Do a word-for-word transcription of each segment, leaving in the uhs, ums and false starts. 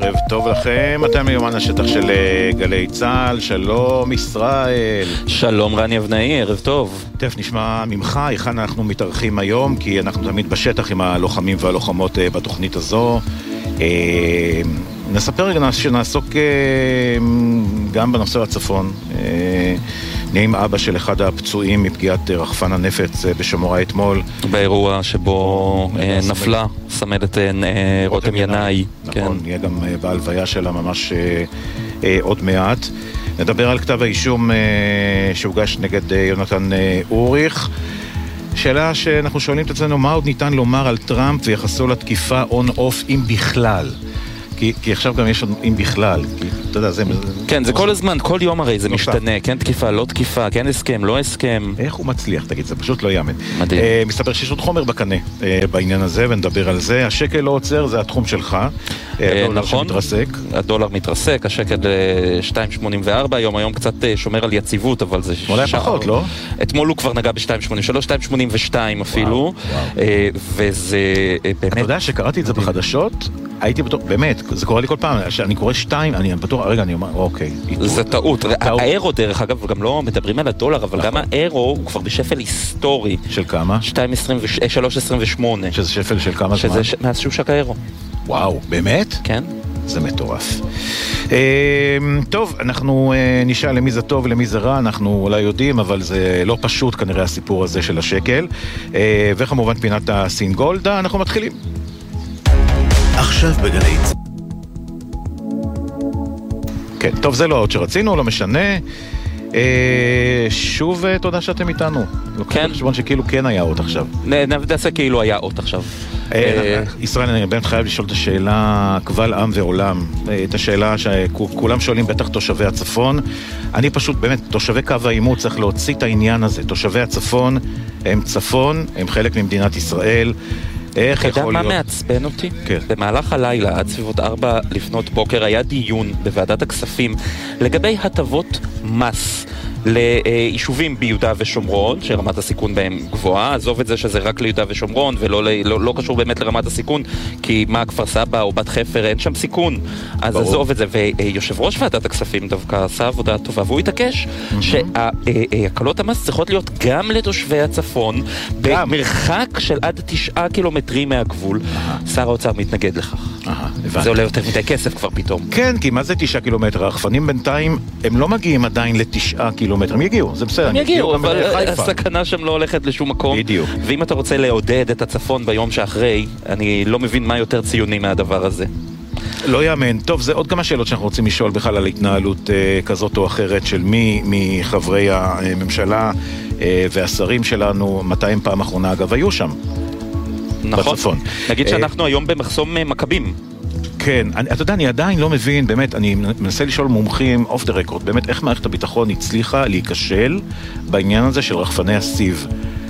ערב טוב לכם, אתם מיומן השטח של גלי צהל. שלום ישראל. שלום רני אבנאי, ערב טוב. תכף נשמע ממך היכן אנחנו מתארחים היום, כי אנחנו תמיד בשטח עם הלוחמים והלוחמות בתוכנית הזו. נספר רגע שנעסוק גם בנושא הצפון. נהיה עם אבא של אחד הפצועים מפגיעת רחפן הנפץ בשמורה אתמול, באירוע שבו נפלה סמלת רותם ינאי. נכון, נהיה גם בהלוויה שלה ממש עוד מעט. נדבר על כתב האישום שהוגש נגד יונתן אוריך. שאלה שאנחנו שואלים את עצמנו, מה עוד ניתן לומר על טראמפ ויחסו לתקיפה און-אוף אם בכלל? כי, כי עכשיו גם יש אם בכלל, כי אתה יודע, זה... כן, זה כל הזמן, כל יום הרי זה משתנה, כן תקיפה, לא תקיפה, כן הסכם, לא הסכם. איך הוא מצליח, תגיד, זה פשוט לא יאמן. מדהים. אה, מסתבר שיש עוד חומר בקנה אה, בעניין הזה, ונדבר על זה. השקל לא עוצר, זה התחום שלך. אה, הדולר נכון, שמתרסק. הדולר מתרסק, השקל שתיים שמונים וארבע, היום היום קצת שומר על יציבות, אבל זה... אולי פחות, לא? אתמול הוא כבר נגע ב-שתיים שמונים ושלוש, שתיים שמונים ושתיים אפילו, וואו, וואו. אה, וזה באמת... אתה יודע שקראתי את זה בחדשות, הייתי בטוח, באמת, זה קורה לי כל פעם, שאני קורא שתיים, אני בטוח, רגע, אני אומר, אוקיי. זה טעות. האירו דרך אגב, גם לא מדברים על הדולר, אבל גם האירו הוא כבר בשפל היסטורי. של כמה? שלוש עשרים ושמונה. שזה שפל של כמה זמן? שזה מאז שושק האירו. וואו, באמת? כן. זה מטורף. טוב, אנחנו נשאל למי זה טוב ולמי זה רע, אנחנו אולי יודעים, אבל זה לא פשוט כנראה הסיפור הזה של השקל. וכמובן פינת הסין גולדה, אנחנו מתחילים. עכשיו בגלי צהל. כן, טוב, זה לא עוד שרצינו, לא משנה. אה, שוב תודה שאתם איתנו. כן. חשבון שכאילו כן היה עוד עכשיו. נעשה כאילו היה עוד עכשיו. אה, ישראל, אני באמת חייב לשאול את השאלה קבל עם ועולם, את השאלה שכולם שואלים, בטח תושבי הצפון. אני פשוט, באמת, תושבי קו העימות צריך להוציא את העניין הזה. תושבי הצפון הם צפון, הם חלק ממדינת ישראל. אתה יודע מה מעצבן אותי? כן. במהלך הלילה, עד סביבות ארבע לפנות בוקר, היה דיון בוועדת הכספים לגבי הטבות מס ליישובים ביהודה ושומרון, שרמת הסיכון בהם גבוהה. עזוב את זה שזה רק ליהודה ושומרון, ולא לא, לא קשור באמת לרמת הסיכון, כי מה, כפר סבא או בת חפר, אין שם סיכון. אז ברור. עזוב את זה, ויושב ראש ועדת הכספים דווקא עשה עבודה טובה, והוא התעקש mm-hmm. שהקלות המס צריכות להיות גם לתושבי הצפון, גם. במרחק של עד תשעה קילומטרים מהגבול. Uh-huh. שר האוצר מתנגד לכך. Uh-huh, זה עולה יותר מדי כסף כבר פתאום. כן, כי מה זה תשעה קילומטר? הרחפנים בינתיים, הם לא מגיעים עדיין לתשעה קילומטר. הם יגיעו, זה בסדר. הם יגיעו, אבל הסכנה שם לא הולכת לשום מקום. בדיוק. ואם אתה רוצה לעודד את הצפון ביום שאחרי, אני לא מבין מה יותר ציוני מהדבר הזה. לא יאמן. טוב, זה עוד כמה שאלות שאנחנו רוצים לשאול בכלל על התנהלות אה, כזאת או אחרת של מי מחברי הממשלה אה, והשרים שלנו, מתי הם פעם אחרונה אגב היו שם. נכון. בצפון. נגיד שאנחנו היום במחסום מכבים. כן, אני, אתה יודע, אני עדיין לא מבין, באמת, אני מנסה לשאול מומחים, אוף דה רקורד, באמת, איך מערכת הביטחון הצליחה להיכשל בעניין הזה של רחפני הסיב.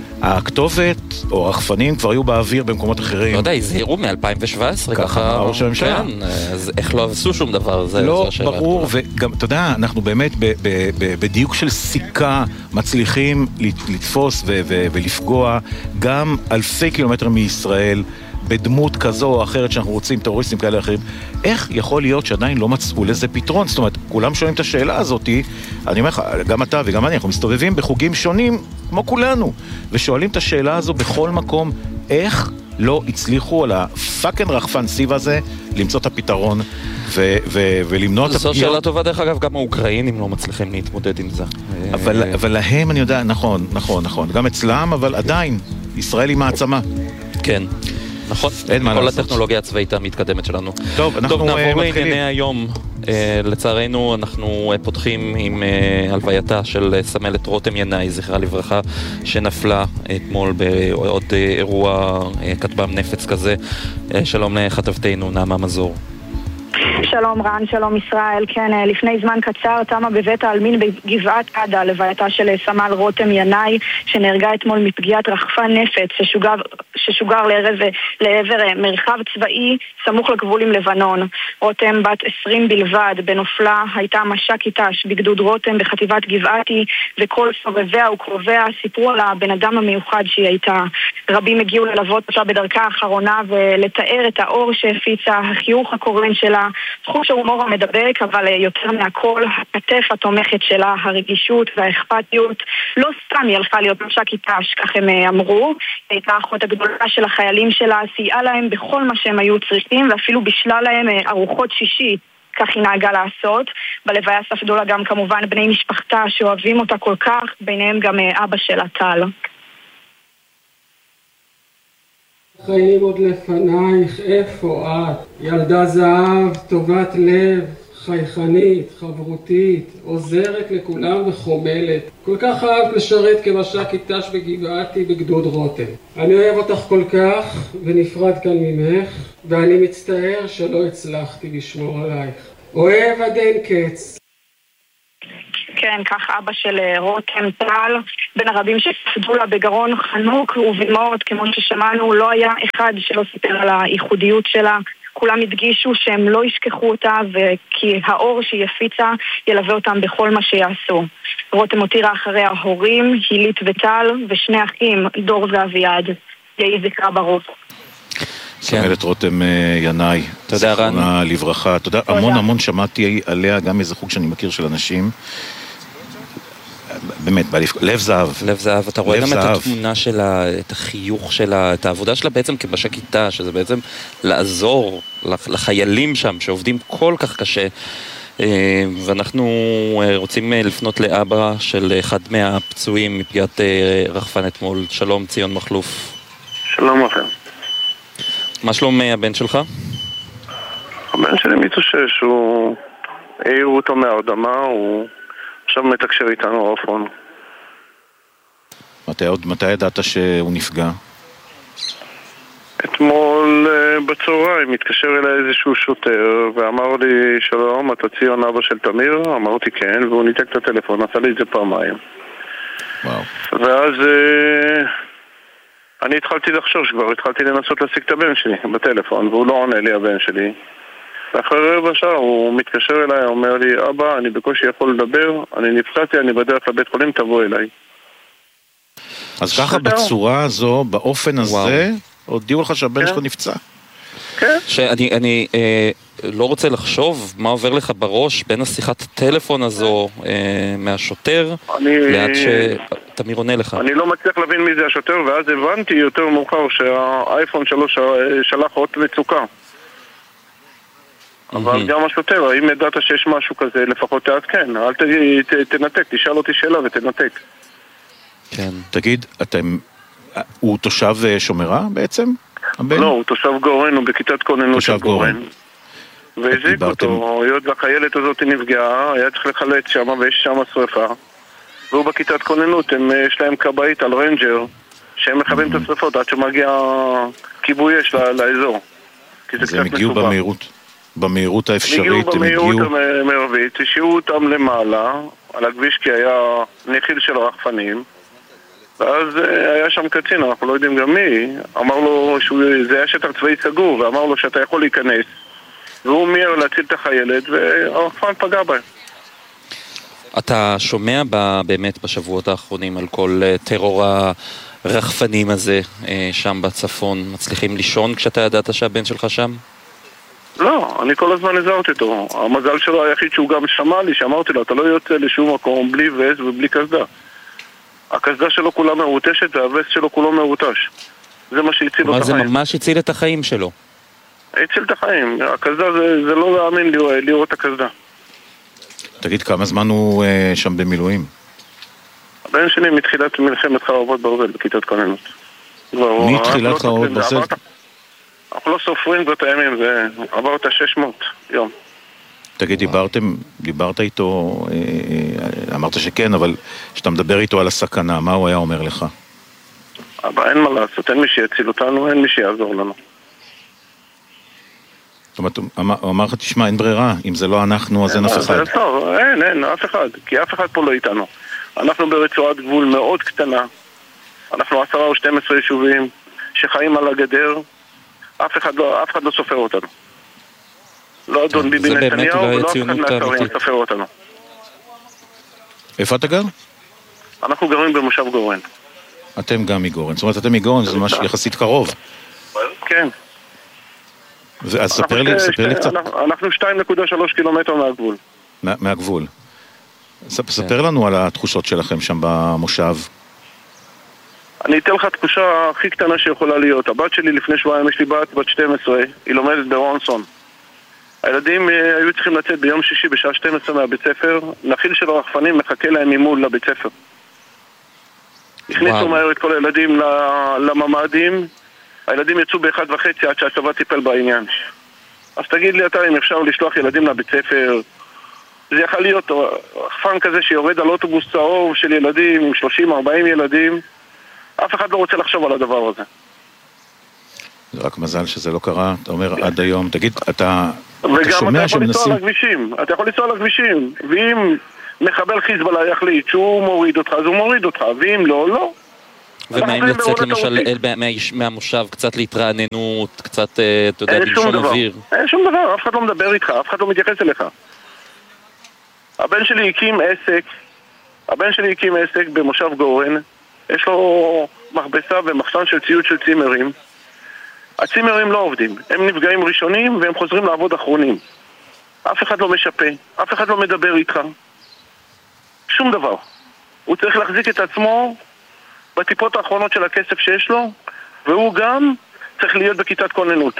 הכתובת או רחפנים כבר היו באוויר במקומות אחרים. לא יודע, הזהירו מ-אלפיים שבע עשרה. ככה ראש הממשלה. כן, אז איך לא עשו שום דבר? זה, לא, זה ברור, וגם, אתה יודע, אנחנו באמת ב- ב- ב- בדיוק של סיכה מצליחים לתפוס ו- ו- ולפגוע גם אלפי קילומטר מישראל, בדמות כזו או אחרת שאנחנו רוצים, טרוריסטים כאלה אחרים. איך יכול להיות שעדיין לא מצאו לזה פתרון? זאת אומרת, כולם שואלים את השאלה הזאת, אני אומר לך, גם אתה וגם אני, אנחנו מסתובבים בחוגים שונים, כמו כולנו, ושואלים את השאלה הזו בכל מקום, איך לא הצליחו על הפאקן רחפן סיב הזה למצוא את הפתרון ו- ו- ולמנוע את הפגיעות. זו שאלה טובה, דרך אגב, גם האוקראינים לא מצליחים להתמודד עם זה. אבל, אבל להם, אני יודע, נכון, נכון, נכון, גם אצלם, אבל עדיין, ישראל היא מעצמה. כן. נכון, כל הטכנולוגיה הצבאית המתקדמת שלנו. טוב, אנחנו טוב, נעבור מתחילים. לענייני היום. לצערנו אנחנו פותחים עם הלווייתה של סמלת רותם ינאי, זכרה לברכה, שנפלה אתמול בעוד אירוע כטב"ם נפץ כזה. שלום לכתבתנו נעמה מזור. שלום רן, שלום ישראל. כן, לפני זמן קצר תמה בבית העלמין בגבעת עדה לווייתה של סמל רותם ינאי, שנהרגה אתמול מפגיעת רחפן נפץ ששוגר, ששוגר לעבר, לעבר מרחב צבאי סמוך לגבול עם לבנון. רותם בת עשרים בלבד, בנופלה הייתה מש"קית ת"ש בגדוד רותם בחטיבת גבעתי, וכל סובביה וקרוביה סיפרו על הבן אדם המיוחד שהיא הייתה. רבים הגיעו ללוות אותה בדרכה האחרונה ולתאר את האור שהפיצה, החיוך הקורן שלה, חוש ההומור המדבק, אבל יותר מהכל, הכתף התומכת שלה, הרגישות והאכפתיות. לא סתם היא הלכה להיות מש"קית ת"ש, כך הם אמרו. הייתה האחות הגדולה של החיילים שלה, סייעה להם בכל מה שהם היו צריכים, ואפילו בשלה להם ארוחות שישי, כך היא נהגה לעשות. בלוויה ספדו לה גם כמובן בני משפחתה שאוהבים אותה כל כך, ביניהם גם אבא שלה טל. חיים עוד לפנייך, איפה את? ילדה זהב, טובת לב, חייכנית, חברותית, עוזרת לכולם וחומלת. כל כך אהבת לשרת כמש"קית ת"ש בגבעתי בגדוד רותם. אני אוהב אותך כל כך ונפרד כאן ממך, ואני מצטער שלא הצלחתי לשמור עלייך. אוהב עד אין קץ. כן, כך אבא של רותם טל, בין הרבים שספדו לה בגרון חנוק ובמות, כמו ששמענו, לא היה אחד שלא סיפר על הייחודיות שלה. כולם הדגישו שהם לא ישכחו אותה, וכי האור שהיא הפיצה ילווה אותם בכל מה שיעשו. רותם הותירה אחריה הורים, הילית וטל, ושני אחים, דור ואביעד. יהי זכרה ברוך. סמלת רותם ינאי, תודה רן. זכרונה לברכה. תודה, המון המון שמעתי עליה, גם איזה חוג שאני מכיר של אנשים. באמת, לב זהב. לב זהב, אתה רואה גם את התמונה שלה, את החיוך שלה, את העבודה שלה בעצם כמש"קית ת"ש, שזה בעצם לעזור לחיילים שם שעובדים כל כך קשה. ואנחנו רוצים לפנות לאבא של אחד מהפצועים מפגיעת רחפן אתמול. שלום, ציון מחלוף. שלום לכם. מה שלום הבן שלך? הבן שלי מתאושש, הוא... העירו אותו מהרדמה, הוא עכשיו מתקשר איתנו אופון. מתי, מתי ידעת שהוא נפגע? אתמול בצהריים התקשר אליי איזשהו שוטר ואמר לי, שלום, אתה ציון אבא של תמיר? אמרתי כן, והוא ניתק את הטלפון, עשה לי את זה פעמיים. וואו. ואז אני התחלתי לחשוב שכבר התחלתי לנסות להשיג את הבן שלי בטלפון, והוא לא עונה לי, הבן שלי. ואחרי רבע שעה הוא מתקשר אליי, אומר לי, אבא, אני בקושי יכול לדבר, אני נפצעתי, אני בדרך לבית חולים, תבוא אליי. אז ככה בצורה הזו, באופן הזה, הודיעו לך שהבן שלך נפצע? כן. שאני אני, אה, לא רוצה לחשוב מה עובר לך בראש בין השיחת טלפון הזו אה, מהשוטר ליד שתמיר עונה לך. אני לא מצליח להבין מי זה השוטר, ואז הבנתי יותר מאוחר שהאייפון שלו שלח אות מצוקה. אבל גם השוטר, האם ידעת שיש משהו כזה, לפחות תעדכן, אל תנתק, תשאל אותי שאלה ותנתק. כן. תגיד, אתם, הוא תושב שומרה בעצם? לא, הוא תושב גורן, הוא בכיתת כוננות של גורן. והזיק אותו, היות והחיילת הזאת נפגעה, היה צריך לחלץ שם ויש שם שריפה. והוא בכיתת כוננות, יש להם קבעית על רנג'ר, שהם מכבים את השריפות עד שמגיע כיבוי אש לאזור. אז הם הגיעו במהירות. במהירות האפשרית, הם הגיעו במהירות המרבית, השאירו אותם למעלה, על הכביש כי היה נחיל של רחפנים, ואז היה שם קצין, אנחנו לא יודעים גם מי, אמר לו שזה היה שטח צבאי סגור, ואמר לו שאתה יכול להיכנס, והוא מיהר להציל את החיילת, והרחפן פגע בהם. אתה שומע באמת בשבועות האחרונים על כל טרור הרחפנים הזה שם בצפון, מצליחים לישון כשאתה ידעת שהבן שלך שם? לא, אני כל הזמן הזהרתי אותו. המזל שלו היחיד שהוא גם שמע לי, שאמרתי לו, אתה לא יוצא לשום מקום בלי וסט ובלי קסדה. הקסדה שלו כולה מרוטשת והווסט שלו כולו מרוטש. זה מה שהציל לו את החיים. מה זה ממש הציל את החיים שלו? הציל את החיים. הקסדה זה, זה לא להאמין לראות את הקסדה. תגיד, כמה זמן הוא uh, שם במילואים? הבן שלי מתחילת מלחמת חרבות ברזל בכיתת כוננות. מתחילת חרבות ברזל? אנחנו לא סופרים כבר את הימים, זה עבר את ה-שש מאות יום. תגיד, דיברתם, דיברת איתו, אמרת שכן, אבל כשאתה מדבר איתו על הסכנה, מה הוא היה אומר לך? אבל אין מה לעשות, אין מי שיציל אותנו, אין מי שיעזור לנו. זאת אומרת, הוא אמר לך, תשמע, אין ברירה, אם זה לא אנחנו, אז אין אף אחד. אין, אין, אף אחד, כי אף אחד פה לא איתנו. אנחנו ברצועת גבול מאוד קטנה, אנחנו עשרה או שתים עשרה יישובים שחיים על הגדר, אף אחד לא, אף אחד לא סופר אותנו. לא אדון ביבי נתניהו ולא אף אחד מהשרים סופר אותנו. איפה אתה גר? אנחנו גרים במושב גורן. אתם גם מגורן, זאת אומרת אתם מגורן, זה ממש יחסית קרוב. כן. אז ספר לי, ספר לי קצת. אנחנו שתיים נקודה שלוש קילומטר מהגבול. מהגבול. ספר לנו על התחושות שלכם שם במושב. אני אתן לך תחושה הכי קטנה שיכולה להיות. הבת שלי לפני שבועיים, יש לי בת, בת שתים עשרה, היא לומדת ברונסון. הילדים היו צריכים לצאת ביום שישי בשעה שתים עשרה מהבית ספר, נחיל של הרחפנים מחכה להם ממול לבית ספר. הכניסו מהר את כל הילדים לממדים, הילדים יצאו באחד וחצי עד שהצבא טיפל בעניין. אז תגיד לי אתה אם אפשר לשלוח ילדים לבית ספר, זה יכול להיות רחפן כזה שיורד על אוטובוס צהוב של ילדים עם שלושים ארבעים ילדים, אף אחד לא רוצה לחשוב על הדבר הזה. זה רק מזל שזה לא קרה, אתה אומר עד היום, תגיד, אתה שומע שמנסים... וגם אתה יכול לנסוע על הכבישים, אתה יכול לנסוע על הכבישים, ואם מחבל חיזבאללה יחליט שהוא מוריד אותך, אז הוא מוריד אותך, ואם לא, לא. ומה אם לצאת למשל מהמושב קצת להתרעננות, קצת, אתה יודע, לנשום אוויר? אין שום דבר, אף אחד לא מדבר איתך, אף אחד לא מתייחס אליך. הבן שלי הקים עסק, הבן שלי הקים עסק במושב גורן, יש לו מכבסה ומחסן של ציוד של צימרים. הצימרים לא עובדים, הם נפגעים ראשונים והם חוזרים לעבוד אחרונים. אף אחד לא משפה, אף אחד לא מדבר איתך. שום דבר. הוא צריך להחזיק את עצמו בטיפות האחרונות של הכסף שיש לו, והוא גם צריך להיות בכיתת כוננות.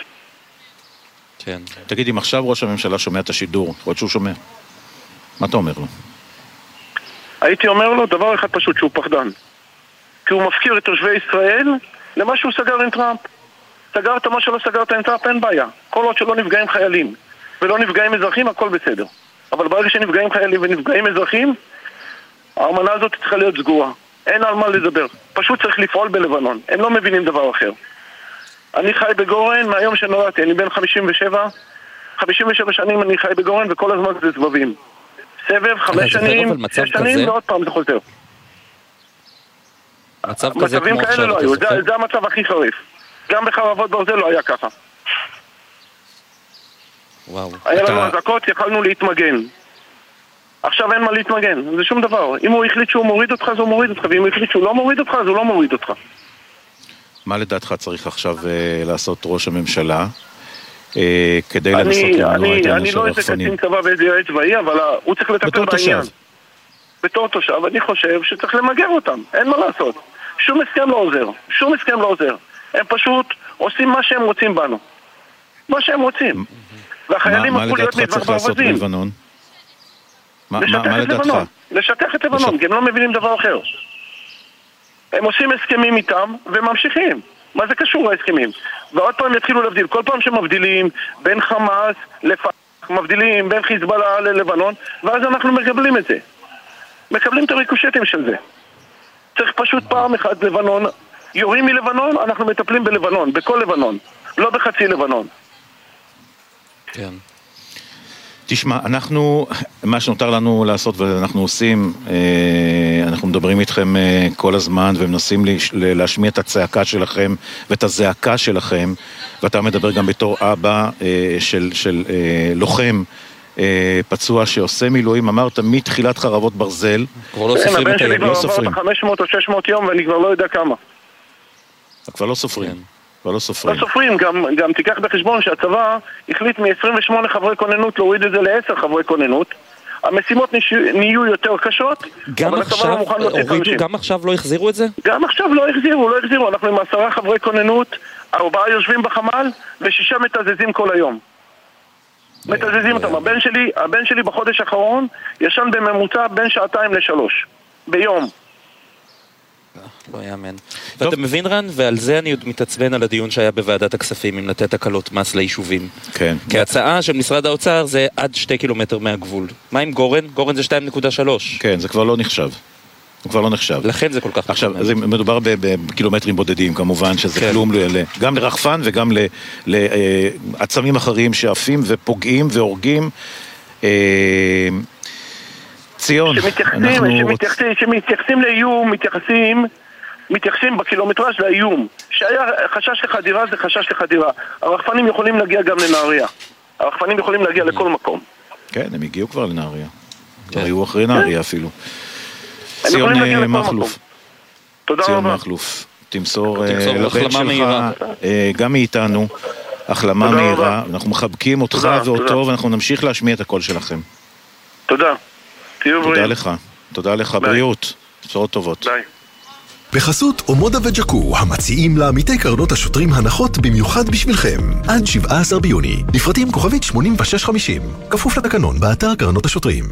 כן. תגיד, אם עכשיו ראש הממשלה שומע את השידור, יכול שהוא שומע, מה אתה אומר לו? הייתי אומר לו דבר אחד פשוט, שהוא פחדן. כי הוא מפקיר את תושבי ישראל למה שהוא סגר עם טראמפ. סגרת מה שלא סגרת עם טראמפ, אין בעיה. כל עוד שלא נפגעים חיילים ולא נפגעים אזרחים, הכל בסדר. אבל ברגע שנפגעים חיילים ונפגעים אזרחים, האמנה הזאת צריכה להיות סגורה. אין על מה לדבר. פשוט צריך לפעול בלבנון. הם לא מבינים דבר אחר. אני חי בגורן מהיום שנולדתי. אני בן חמישים ושבע. חמישים ושבע שנים אני חי בגורן וכל הזמן זה סבבים. סבב, חמש שנים, שש שנים ועוד פעם זה חוזר. מצבים כאלה לא היו. זה המצב הכי חריף. גם בחרבות ברזל לא היה ככה. היה לנו הזעקות, יכלנו להתמגן. עכשיו אין מה להתמגן, זה שום דבר. אם הוא החליט שהוא מוריד אותך, אז הוא מוריד אותך, ואם הוא החליט שהוא לא מוריד אותך, אז הוא לא מוריד אותך. מה לדעתך צריך עכשיו לעשות ראש הממשלה כדי לנסות למנוע את העניין של הרחפנים? אני לא איזה קצין צבא ואיזה יועץ צבאי, אבל הוא צריך לטפל בעניין. בתור תושב, אני חושב שצריך למגר אותם, אין מה לעשות. שום הסכם לא עוזר, שום הסכם לא עוזר. הם פשוט עושים מה שהם רוצים בנו. מה שהם רוצים. והחיילים הפכו להיות מטווח ברווזים. לשטח את לבנון. לשטח את לבנון, כי הם לא מבינים דבר אחר. הם עושים הסכמים איתם וממשיכים. מה זה קשור להסכמים? ועוד פעם יתחילו להבדיל. כל פעם שמבדילים בין חמאס לפח, מבדילים בין חיזבאללה ללבנון, ואז אנחנו מקבלים את זה. מקבלים את הריקושטים של זה. צריך פשוט פעם אחת לבנון. יורים מלבנון, אנחנו מטפלים בלבנון, בכל לבנון, לא בחצי לבנון. כן. תשמע, אנחנו, מה שנותר לנו לעשות ואנחנו עושים, אנחנו מדברים איתכם כל הזמן ומנסים להשמיע את הצעקה שלכם ואת הזעקה שלכם, ואתה מדבר גם בתור אבא של, של לוחם פצוע שעושה מילואים, אמרת מתחילת חרבות ברזל. כבר לא סופרים את הימים, לא סופרים. חמש מאות או שש מאות יום ואני כבר לא יודע כמה. כבר לא סופרים. כבר לא סופרים. לא סופרים, גם, גם תיקח בחשבון שהצבא החליט מ-עשרים ושמונה חברי כוננות להוריד את זה ל-עשר חברי כוננות. המשימות נהיו יותר קשות, אבל הצבא לא מוכן להוציא חמישים. גם עכשיו לא החזירו את זה? גם עכשיו לא החזירו, לא החזירו. אנחנו עם עשרה חברי כוננות, ארבעה יושבים בחמ"ל ושישה מתזזים כל היום. מתזזים אותם. הבן שלי, הבן שלי בחודש האחרון ישן בממוצע בין שעתיים לשלוש. ביום. לא יאמן. ואתה מבין רן, ועל זה אני עוד מתעצבן על הדיון שהיה בוועדת הכספים עם לתת הקלות מס ליישובים. כן. כי ההצעה של משרד האוצר זה עד שתי קילומטר מהגבול. מה עם גורן? גורן זה שתיים נקודה שלוש. כן, זה כבר לא נחשב. זה כבר לא נחשב. לכן זה כל כך... עכשיו, זה מדובר בקילומטרים בודדים, כמובן, שזה כלום גם לרחפן וגם לעצמים אחרים שעפים ופוגעים והורגים. ציון, שמתייחסים לאיום, מתייחסים, מתייחסים בקילומטרז' לאיום. שהיה חשש לחדירה, זה חשש לחדירה. הרחפנים יכולים להגיע גם לנהריה. הרחפנים יכולים להגיע לכל מקום. כן, הם הגיעו כבר לנהריה. כבר היו אחרי נהריה אפילו. ציון מחלוף. תודה רבה. ציון מחלוף. תמסור לבן שלך, גם מאיתנו, החלמה מהירה, אנחנו מחבקים אותך ואותו, ואנחנו נמשיך להשמיע את הקול שלכם. תודה. תהיו בריאים. תודה לך. תודה לך, בריאות. בשורות טובות. ביי. בחסות אומודה וג'קו, המציעים לעמיתי קרנות השוטרים הנחות במיוחד בשבילכם. עד שבעה עשר ביוני, לפרטים כוכבית שמונים ושש חמישים, כפוף לתקנון באתר קרנות השוטרים.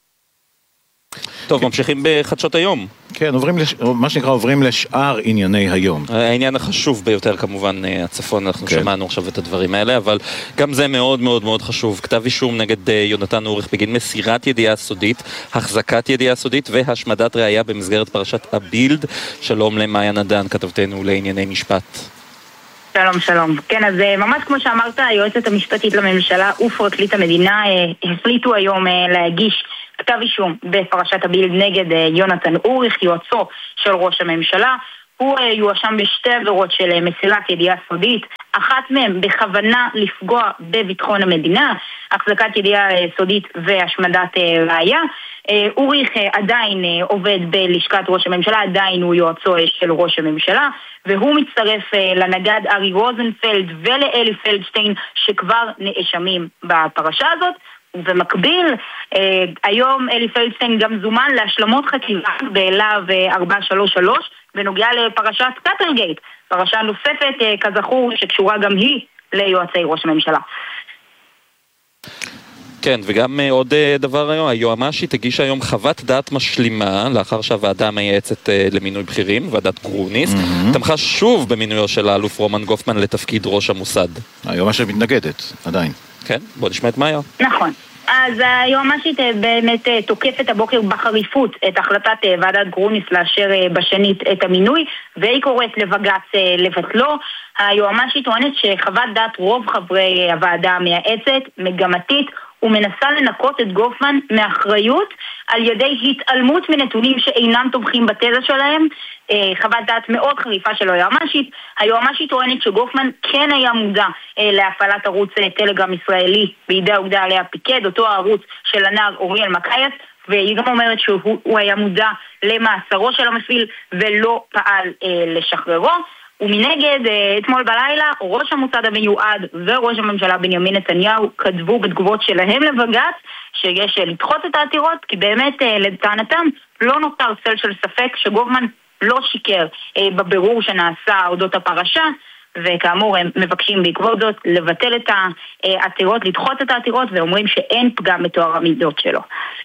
טוב, ממשיכים בחדשות היום. כן, עוברים לש... מה שנקרא עוברים לשאר ענייני היום. העניין החשוב ביותר כמובן הצפון, אנחנו כן. שמענו עכשיו את הדברים האלה, אבל גם זה מאוד מאוד מאוד חשוב. כתב אישום נגד יונתן אוריך בגין מסירת ידיעה סודית, החזקת ידיעה סודית והשמדת ראייה במסגרת פרשת הבילד. שלום למעיין עדן, כתבתנו לענייני משפט. שלום, שלום. כן, אז ממש כמו שאמרת, היועצת המשפטית לממשלה ופרקליט המדינה החליטו היום להגיש כתב אישום בפרשת הבילד נגד יונתן אוריך, יועצו של ראש הממשלה. הוא יואשם בשתי עבירות של מסירת ידיעה סודית, אחת מהן בכוונה לפגוע בביטחון המדינה, החזקת ידיעה סודית והשמדת ראייה. אוריך עדיין עובד בלשכת ראש הממשלה, עדיין הוא יועצו של ראש הממשלה, והוא מצטרף לנגד ארי רוזנפלד ולאלי פלדשטיין שכבר נאשמים בפרשה הזאת. ובמקביל, אה, היום אלי פלדשטיין גם זומן להשלמות חקירה בלהב ארבע שלוש שלוש בנוגע לפרשת קטרגייט, פרשה נוספת אה, כזכור שקשורה גם היא ליועצי ראש הממשלה. כן, וגם uh, עוד uh, דבר היום, היועמ"שית הגישה היום חוות דעת משלימה, לאחר שהוועדה המייעצת uh, למינוי בכירים, ועדת גרוניס, mm-hmm. תמכה שוב במינויו של האלוף רומן גופמן לתפקיד ראש המוסד. היועמ"שית מתנגדת, עדיין. כן, בוא נשמע את מאיה. נכון. אז היועמ"שית באמת תוקפת הבוקר בחריפות את החלטת ועדת גרוניס לאשר בשנית את המינוי, והיא קוראת לבג"ץ לבטלו. היועמ"שית טוענת שחוות דעת רוב חברי הוועדה המייעצת מגמתית ומנסה לנקות את גופמן מאחריות על ידי התעלמות מנתונים שאינם תומכים בתזה שלהם. חוות דעת מאוד חריפה של היועמ"שית. היועמ"שית טוענת שגופמן כן היה מודע להפעלת ערוץ טלגרם ישראלי בידי האוגדה עליה פיקד, אותו הערוץ של הנער אוריאל מקייס, והיא גם אומרת שהוא היה מודע למאסרו של המפעיל ולא פעל לשחררו. ומנגד, אתמול בלילה, ראש המוסד המיועד וראש הממשלה בנימין נתניהו כתבו בתגובות שלהם לבג"ץ שיש לדחות את העתירות, כי באמת לטענתם לא נותר צל של ספק שגופמן לא שיקר בבירור שנעשה אודות הפרשה, וכאמור הם מבקשים בעקבות זאת לבטל את העתירות, לדחות את העתירות, ואומרים שאין פגם בתואר המידות שלו.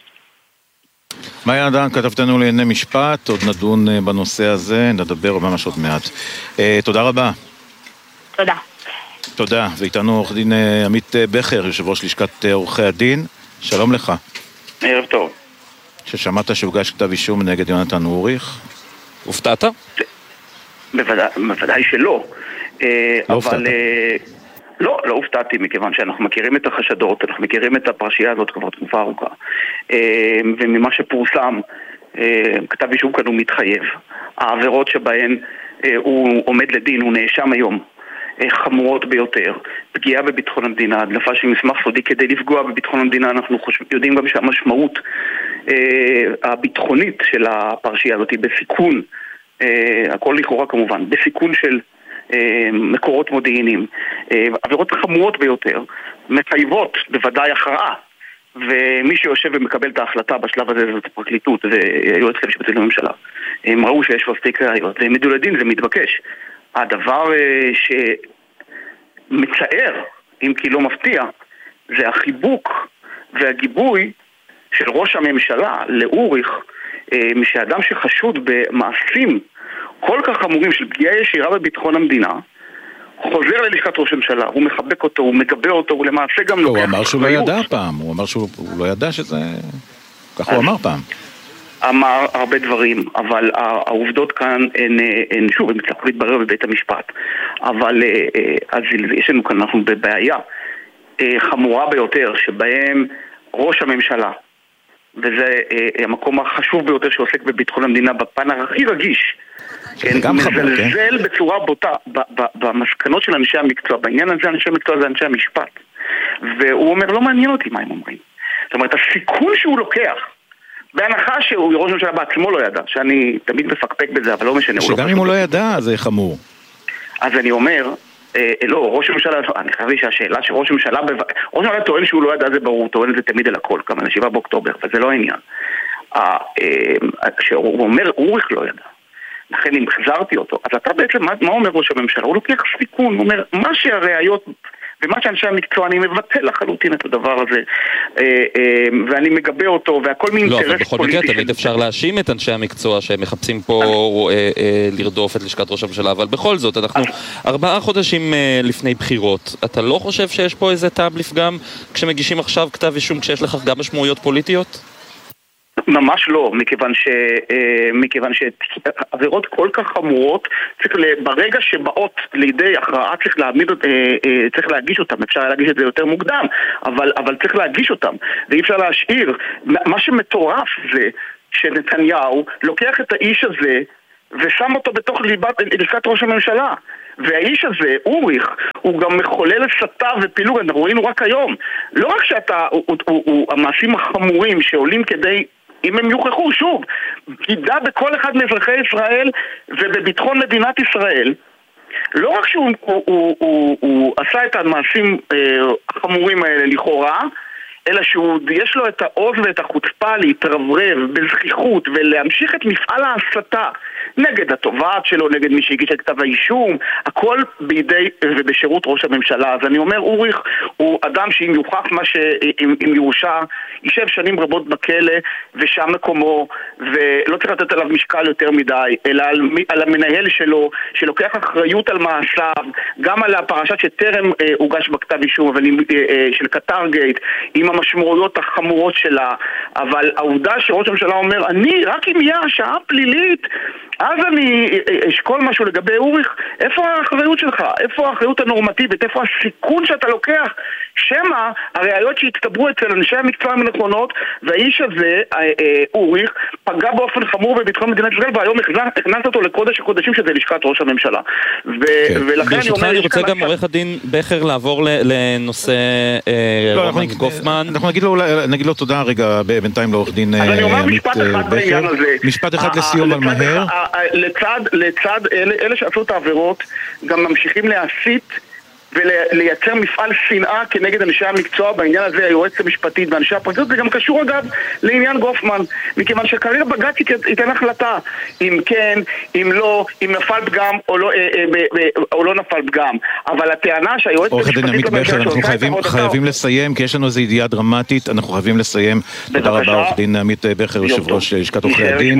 מאיה עדן, כתבתנו לענייני משפט, עוד נדון בנושא הזה, נדבר ממש עוד מעט. תודה רבה. תודה. תודה, ואיתנו עורך דין עמית בכר, יושב ראש לשכת עורכי הדין. שלום לך. ערב טוב. ששמעת שהוגש כתב אישום נגד יונתן אוריך? הופתעת? בוודאי, בוודאי שלא. לא הופתעת. אבל לא, לא הופתעתי, מכיוון שאנחנו מכירים את החשדות, אנחנו מכירים את הפרשייה הזאת כבר תקופה ארוכה. וממה שפורסם, כתב אישום כאן הוא מתחייב. העבירות שבהן הוא עומד לדין, הוא נאשם היום, חמורות ביותר. פגיעה בביטחון המדינה, הדלפה של מסמך סודי כדי לפגוע בביטחון המדינה. אנחנו חושב, יודעים גם שהמשמעות הביטחונית של הפרשייה הזאת היא בסיכון, הכל לכאורה כמובן, בסיכון של מקורות מודיעיניים. עבירות חמורות ביותר, מחייבות בוודאי הכרעה, ומי שיושב ומקבל את ההחלטה בשלב הזה זאת הפרקליטות והיועץ המשפטי לממשלה. הם ראו שיש מספיק ראיות, והם העמידו לדין, זה מתבקש. הדבר שמצער, אם כי לא מפתיע, זה החיבוק והגיבוי של ראש הממשלה לאוריך, משאדם שחשוד במעשים כל כך חמורים של פגיעה ישירה בביטחון המדינה, חוזר ללשכת ראש הממשלה, הוא מחבק אותו, הוא מגבה אותו, הוא למעשה גם לוקח... הוא אמר שהוא לא ידע פעם, הוא אמר שהוא לא ידע שזה... כך הוא אמר פעם. אמר הרבה דברים, אבל העובדות כאן הן, הן שוב, הן צריכות להתברר בבית המשפט. אבל אז יש לנו כאן, אנחנו בבעיה חמורה ביותר, שבהם ראש הממשלה, וזה המקום החשוב ביותר שעוסק בביטחון המדינה בפן הכי רגיש, כן, מזלזל בצורה בוטה במסקנות של אנשי המקצוע. בעניין הזה אנשי המקצוע זה אנשי המשפט, והוא אומר לא מעניין אותי מה הם אומרים. זאת אומרת, הסיכון שהוא לוקח, בהנחה שהוא ראש הממשלה בעצמו לא ידע, שאני תמיד מפקפק בזה, אבל לא משנה, שגם אם הוא לא ידע זה חמור. אז אני אומר, לא, ראש הממשלה, אני חייב לי שהשאלה שראש הממשלה, ראש הממשלה טוען שהוא לא ידע, זה ברור, טוען את זה תמיד על הכל, כמה שבעה באוקטובר, וזה לא העניין. כשהוא אומר, אוריך לא ידע. לכן אם החזרתי אותו, אז אתה בעצם, מה אומר ראש הממשלה? הוא לוקח סיכון, הוא אומר, מה שהראיות ומה שאנשי המקצוע, אני מבטל לחלוטין את הדבר הזה, ואני מגבה אותו, והכל מאינטרס פוליטי. לא, אבל בכל מקרה תמיד אפשר להאשים את אנשי המקצוע שמחפשים פה לרדוף את לשכת ראש הממשלה, אבל בכל זאת, אנחנו ארבעה חודשים לפני בחירות. אתה לא חושב שיש פה איזה טעם לפגם כשמגישים עכשיו כתב אישום כשיש לך גם משמעויות פוליטיות? ממש לא, מכיוון ש... מכיוון שעבירות כל כך חמורות, צריך ברגע שבאות לידי הכרעה צריך להעמיד, צריך להגיש אותם, אפשר להגיש את זה יותר מוקדם, אבל, אבל צריך להגיש אותם, ואי אפשר להשאיר. מה שמטורף זה שנתניהו לוקח את האיש הזה ושם אותו בתוך ליבת לשכת ראש הממשלה. והאיש הזה, אוריך, הוא גם מחולל הסתה ופילוג, אנחנו ראינו רק היום. לא רק שאתה, הוא, הוא, הוא, הוא, המעשים החמורים שעולים כדי, אם הם יוכחו, שוב, פגיעה בכל אחד מאזרחי ישראל ובביטחון מדינת ישראל, לא רק שהוא הוא, הוא, הוא, הוא עשה את המעשים אה, החמורים האלה לכאורה, אלא שיש לו את העוז ואת החוצפה להתרברב בזכיחות ולהמשיך את מפעל ההסתה נגד התובעת שלו, נגד מי שהגיש את כתב האישום, הכל בידי ובשירות ראש הממשלה. אז אני אומר, אוריך הוא אדם שאם יוכח מה שאם אם יורשע, יישב שנים רבות בכלא ושם מקומו, ולא צריך לתת עליו משקל יותר מדי, אלא על, על המנהל שלו, שלוקח אחריות על מעשיו, גם על הפרשת שטרם אה, הוגש בכתב אישום, אבל עם, אה, אה, של קטרגייט, עם המשמעויות החמורות שלה. אבל העובדה שראש הממשלה אומר, אני, רק אם יהיה השעה פלילית, אז אני אשקול משהו לגבי אוריך. איפה האחריות שלך? איפה האחריות הנורמטיבית? איפה הסיכון שאתה לוקח? שמה הראיות שהצטברו אצל אנשי המקצוע הנכונות, והאיש הזה, אוריך, פגע באופן חמור בביטחון מדינת ישראל, והיום הכנס אותו לקודש הקודשים שזה לשכת ראש הממשלה. ולכן אני אומר... אני רוצה גם עורך הדין בכר לעבור לנושא רומן גופמן. אנחנו נגיד לו תודה רגע בינתיים לעורך דין אז אני אומר משפט אחד בעניין הזה. משפט אחד לסיום על מהר. לצד, לצד אלה, אלה שעשו את העבירות גם ממשיכים להסית ולייצר מפעל שנאה כנגד אנשי המקצוע. בעניין הזה היועצת המשפטית ואנשי הפרקליטות, זה גם קשור אגב לעניין גופמן, מכיוון שכרגע בג"ץ ייתן החלטה אם כן, אם לא, אם נפל פגם או לא, אה, אה, אה, או לא נפל פגם. אבל הטענה שהיועצת המשפטית לממשלה אנחנו חייבים, חייבים לסיים, כי יש לנו איזו ידיעה דרמטית, אנחנו חייבים לסיים. תודה רבה עורך דין עמית בכר, יושב ראש לשכת עורכי הדין.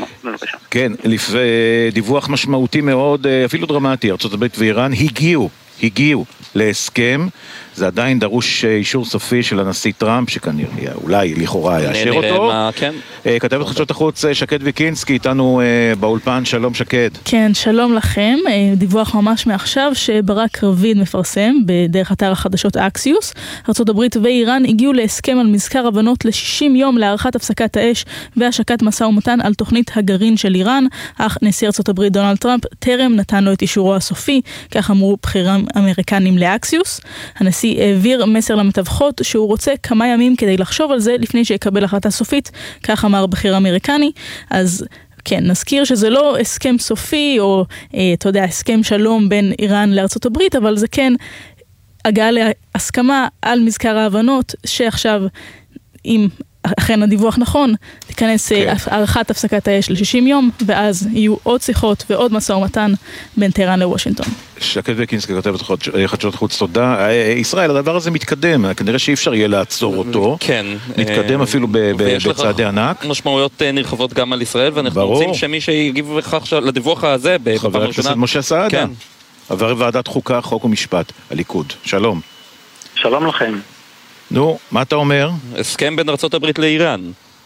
כן, דיווח משמעותי מאוד, אפילו דרמטי. ארצות הברית ואיראן הגיעו הגיעו להסכם, זה עדיין דרוש אישור סופי של הנשיא טראמפ, שכנראה אולי לכאורה יאשר אותו. מה, כן. כתבת חדשות החוץ שקד ויקינסקי איתנו באולפן. שלום שקד. כן, שלום לכם. דיווח ממש מעכשיו שברק רביד מפרסם בדרך אתר החדשות אקסיוס. ארצות הברית ואיראן הגיעו להסכם על מזכר הבנות ל-שישים יום להארכת הפסקת האש והשקת משא ומתן על תוכנית הגרעין של איראן, אך נשיא ארצות הברית דונלד טראמפ טרם נתן לו את אישורו הסופי, כך אמרו בכירים אמריקנים לאקסיוס. הנשיא העביר מסר למתווכות שהוא רוצה כמה ימים כדי לחשוב על זה לפני שיקבל החלטה סופית, כך אמר בכיר אמריקני. אז כן, נזכיר שזה לא הסכם סופי או, אה, אתה יודע, הסכם שלום בין איראן לארצות הברית, אבל זה כן הגעה להסכמה על מזכר ההבנות, שעכשיו, אם אכן הדיווח נכון, תיכנס כן. הערכת הפסקת האש ל-שישים יום, ואז יהיו עוד שיחות ועוד משא ומתן בין טהרן לוושינגטון. שקד ויקינסקי כותבת חדשות חוץ, תודה. ישראל, הדבר הזה מתקדם, כנראה שאי אפשר יהיה לעצור אותו. כן. מתקדם אפילו בצעדי ענק. משמעויות נרחבות גם על ישראל, ואנחנו רוצים שמי שיגיב בכך לדיווח הזה, חבר הכנסת משה סעדה, עבר ועדת חוקה, חוק ומשפט, הליכוד. שלום. שלום לכם. נו, מה אתה אומר? הסכם בין ארצות הברית לאיראן.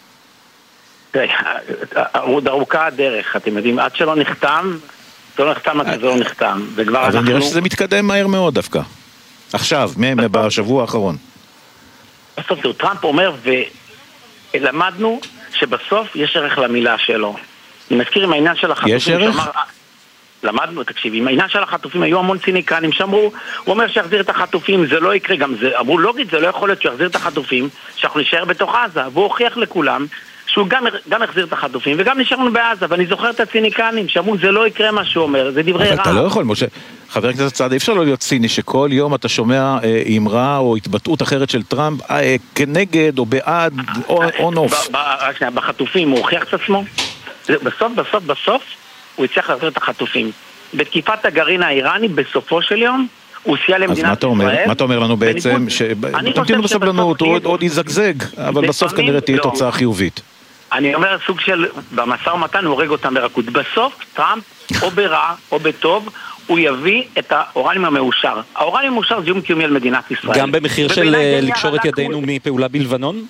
עוד ארוכה הדרך, אתם יודעים, עד שלא נחתם, לא נחתם עד שזה לא נחתם. אבל נראה שזה מתקדם מהר מאוד דווקא. עכשיו, בשבוע האחרון. בסוף זה טראמפ אומר, ולמדנו שבסוף יש ערך למילה שלו. אני מזכיר עם העניין של החטופים. יש ערך? למדנו, תקשיב, עם העניין של החטופים היו המון ציניקנים שאמרו, הוא אומר שיחזיר את החטופים, זה לא יקרה, גם זה, אמרו לוגית, זה לא יכול להיות שיחזיר את החטופים, שאנחנו נשאר בתוך עזה, והוא הוכיח לכולם שהוא גם, גם החזיר את החטופים, וגם נשארנו בעזה, ואני זוכר את הציניקנים, שאמרו, זה לא יקרה מה שהוא אומר, זה דברי רע. אבל אתה לא יכול, משה, חבר הכנסת סעדה, אי אפשר לא להיות ציני, שכל יום אתה שומע אה, אמרה או התבטאות אחרת של טראמפ, אה, כנגד או בעד, או, או נוף. רק שנייה, בחטופים הוא הוכיח את עצמו, בסוף, בסוף, בסוף, הוא הצליח להחזיר את החטופים. בתקיפת הגרעין האיראני, בסופו של יום, הוא סייע למדינת ישראל. אז מה אתה אומר? מה אתה אומר לנו בעצם? תמתינו בסבלנות, הוא עוד יזגזג, אבל בסוף כנראה תהיה תוצאה חיובית. אני אומר סוג של, במשא ומתן הוא הורג אותם ברכות. בסוף טראמפ, או ברע או בטוב, הוא יביא את האורניום המאושר. האורניום המאושר זה איום קיומי על מדינת ישראל. גם במחיר של לקשור את ידינו מפעולה בלבנון?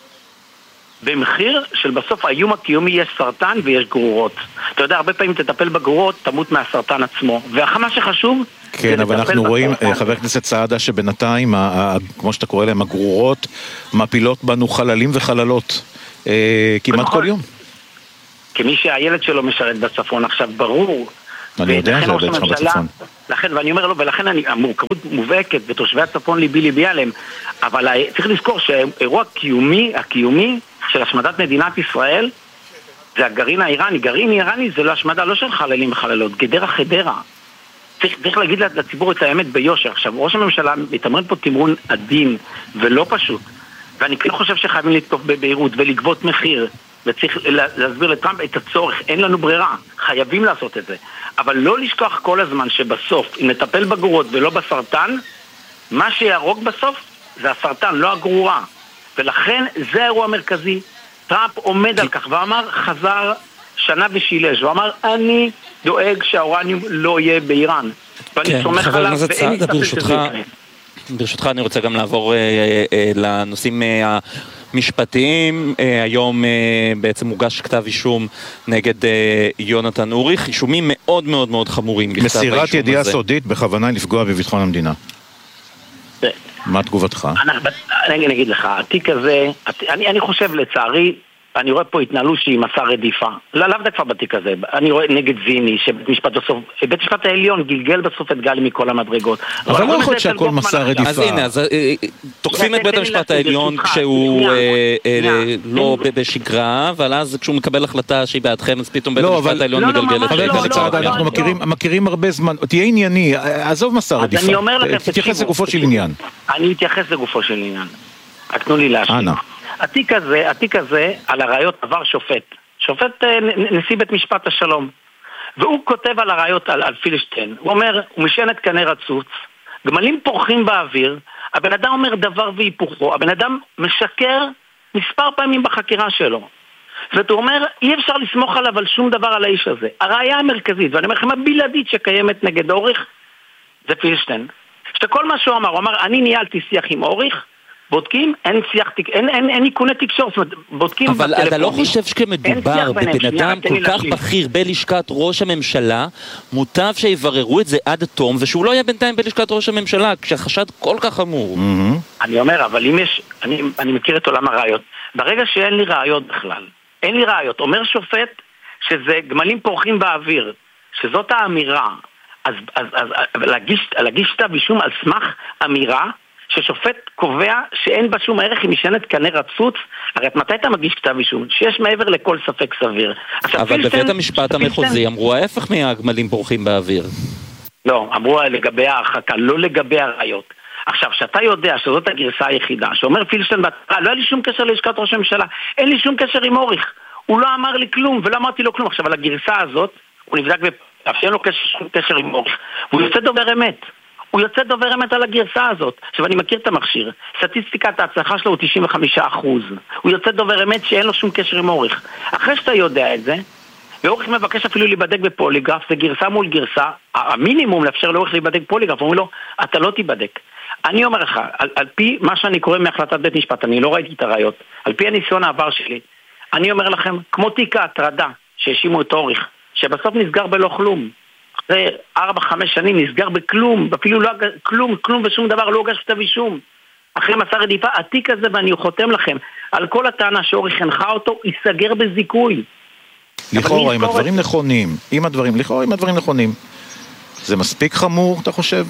במחיר של בסוף האיום הקיומי יש סרטן ויש גרורות. אתה יודע, הרבה פעמים תטפל בגרורות, תמות מהסרטן עצמו. ומה שחשוב... כן, אבל אנחנו רואים, חבר הכנסת סעדה, שבינתיים, כמו שאתה קורא להם, הגרורות, מפילות בנו חללים וחללות. כמעט כל יום. כמי שהילד שלו משרת בצפון עכשיו, ברור. אני יודע, זה ילד שלך בצפון. לכן, ואני אומר לו, ולכן המורכבות מובהקת, ותושבי הצפון ליבי ליבי עליהם, אבל צריך לזכור שהאירוע הקיומי, הקיומי של השמדת מדינת ישראל, זה הגרעין האיראני. גרעין איראני זה לא השמדה, לא של חללים וחללות, גדרה חדרה. צריך, צריך להגיד לציבור את האמת ביושר. עכשיו, ראש הממשלה מתמרן פה תמרון עדין ולא פשוט. ואני כן חושב שחייבים לתקוף בבהירות ולגבות מחיר, וצריך להסביר לטראמפ את הצורך, אין לנו ברירה, חייבים לעשות את זה. אבל לא לשכוח כל הזמן שבסוף, אם נטפל בגרורות ולא בסרטן, מה שיהרוג בסוף זה הסרטן, לא הגרורה. ולכן זה האירוע המרכזי. טראמפ עומד על כך ואמר, חזר שנה ושילש, ואמר, אני דואג שהאורניום לא יהיה באיראן. ואני סומך עליו, ואין לי ספק שזה יקרה. ברשותך אני רוצה גם לעבור אה, אה, לנושאים אה, המשפטיים. אה, היום אה, בעצם מוגש כתב אישום נגד אה, יונתן אוריך, אישומים מאוד מאוד מאוד חמורים. מסירת ידיעה סודית בכוונה לפגוע בביטחון המדינה. מה תגובתך? אני אגיד לך, התיק הזה, אני, אני חושב לצערי, אני רואה פה התנהלו שהיא מסע רדיפה. לא, לאו דווקא בתיק הזה. אני רואה נגד זיני, שבית משפט בסוף, בית משפט העליון גלגל בסוף את גלי מכל המדרגות. אבל לא יכול שהכל מסע רדיפה. אז הנה, אז תוקפים את בית המשפט העליון כשהוא לא בשגרה, אבל אז כשהוא מקבל החלטה שהיא בעדכם, אז פתאום בית המשפט העליון מגלגל את חבר הכנסת סעדה, אנחנו מכירים הרבה זמן. תהיה ענייני, עזוב מסע רדיפה. תתייחס לגופו של עניין. אני אתייחס לגופו של עניין. רק תנו לי להשלים. התיק הזה, התיק הזה, על הראיות עבר שופט. שופט נשיא בית משפט השלום. והוא כותב על הראיות על, על פילשטיין. הוא אומר, הוא משען את קנה רצוץ, גמלים פורחים באוויר, הבן אדם אומר דבר והיפוכו, הבן אדם משקר מספר פעמים בחקירה שלו. ואתה אומר, אי אפשר לסמוך עליו על שום דבר על האיש הזה. הראיה המרכזית, ואני אומר לכם, הבלעדית שקיימת נגד אוריך, זה פילשטיין. שכל מה שהוא אמר, הוא אמר, אני ניהלתי שיח עם אוריך, בודקים, אין שיח, אין, אין, אין איכוני תקשורת, בודקים בטלפונים. אבל אתה לא חושב שכמדובר בבן אדם כל כך בכיר בלשכת ראש הממשלה, מוטב שיבררו את זה עד תום, ושהוא לא יהיה בינתיים בלשכת ראש הממשלה, כשהחשד כל כך חמור. אני אומר, אבל אם יש, אני, אני מכיר את עולם הראיות, ברגע שאין לי ראיות בכלל, אין לי ראיות, אומר שופט שזה גמלים פורחים באוויר, שזאת האמירה, אז, אז, אז, להגיש, להגיש כתב אישום על סמך אמירה, ששופט קובע שאין בה שום ערך אם משענת קנה רצוץ, הרי מתי אתה מגיש כתב אישום? שיש מעבר לכל ספק סביר. אבל בבית המשפט המחוזי אמרו ההפך מהגמלים פורחים באוויר. לא, אמרו לגבי ההרחקה, לא לגבי הראיות. עכשיו, שאתה יודע שזאת הגרסה היחידה, שאומר פילשטיין בהתחלה, לא היה לי שום קשר ללשכת ראש הממשלה, אין לי שום קשר עם אוריך, הוא לא אמר לי כלום, ולא אמרתי לו כלום. עכשיו, על הגרסה הזאת, הוא נבדק ואין לו שום קשר עם אוריך, והוא יוצא דובר אמת. הוא יוצא דובר אמת על הגרסה הזאת. עכשיו אני מכיר את המכשיר, סטטיסטיקת ההצלחה שלו הוא תשעים וחמישה אחוז. הוא יוצא דובר אמת שאין לו שום קשר עם אוריך. אחרי שאתה יודע את זה, ואוריך מבקש אפילו להיבדק בפוליגרף, זה גרסה מול גרסה, המינימום לאפשר לאוריך להיבדק בפוליגרף, אומרים לו, אתה לא תיבדק. אני אומר לך, על, על פי מה שאני קורא מהחלטת בית משפט, אני לא ראיתי את הראיות, על פי הניסיון העבר שלי, אני אומר לכם, כמו תיק ההטרדה שהאשימו את אוריך, שבסוף נסגר בלא כלום. אחרי ארבע, חמש שנים נסגר בכלום, אפילו לא כלום, כלום ושום דבר, לא הוגש כתב אישום. אחרי מסע רדיפה, התיק הזה, ואני חותם לכם, על כל הטענה שאוריך הנחה אותו, ייסגר בזיכוי. לכאורה, אם הדברים נכונים, אם הדברים, לכאורה, אם הדברים נכונים, זה מספיק חמור, אתה חושב?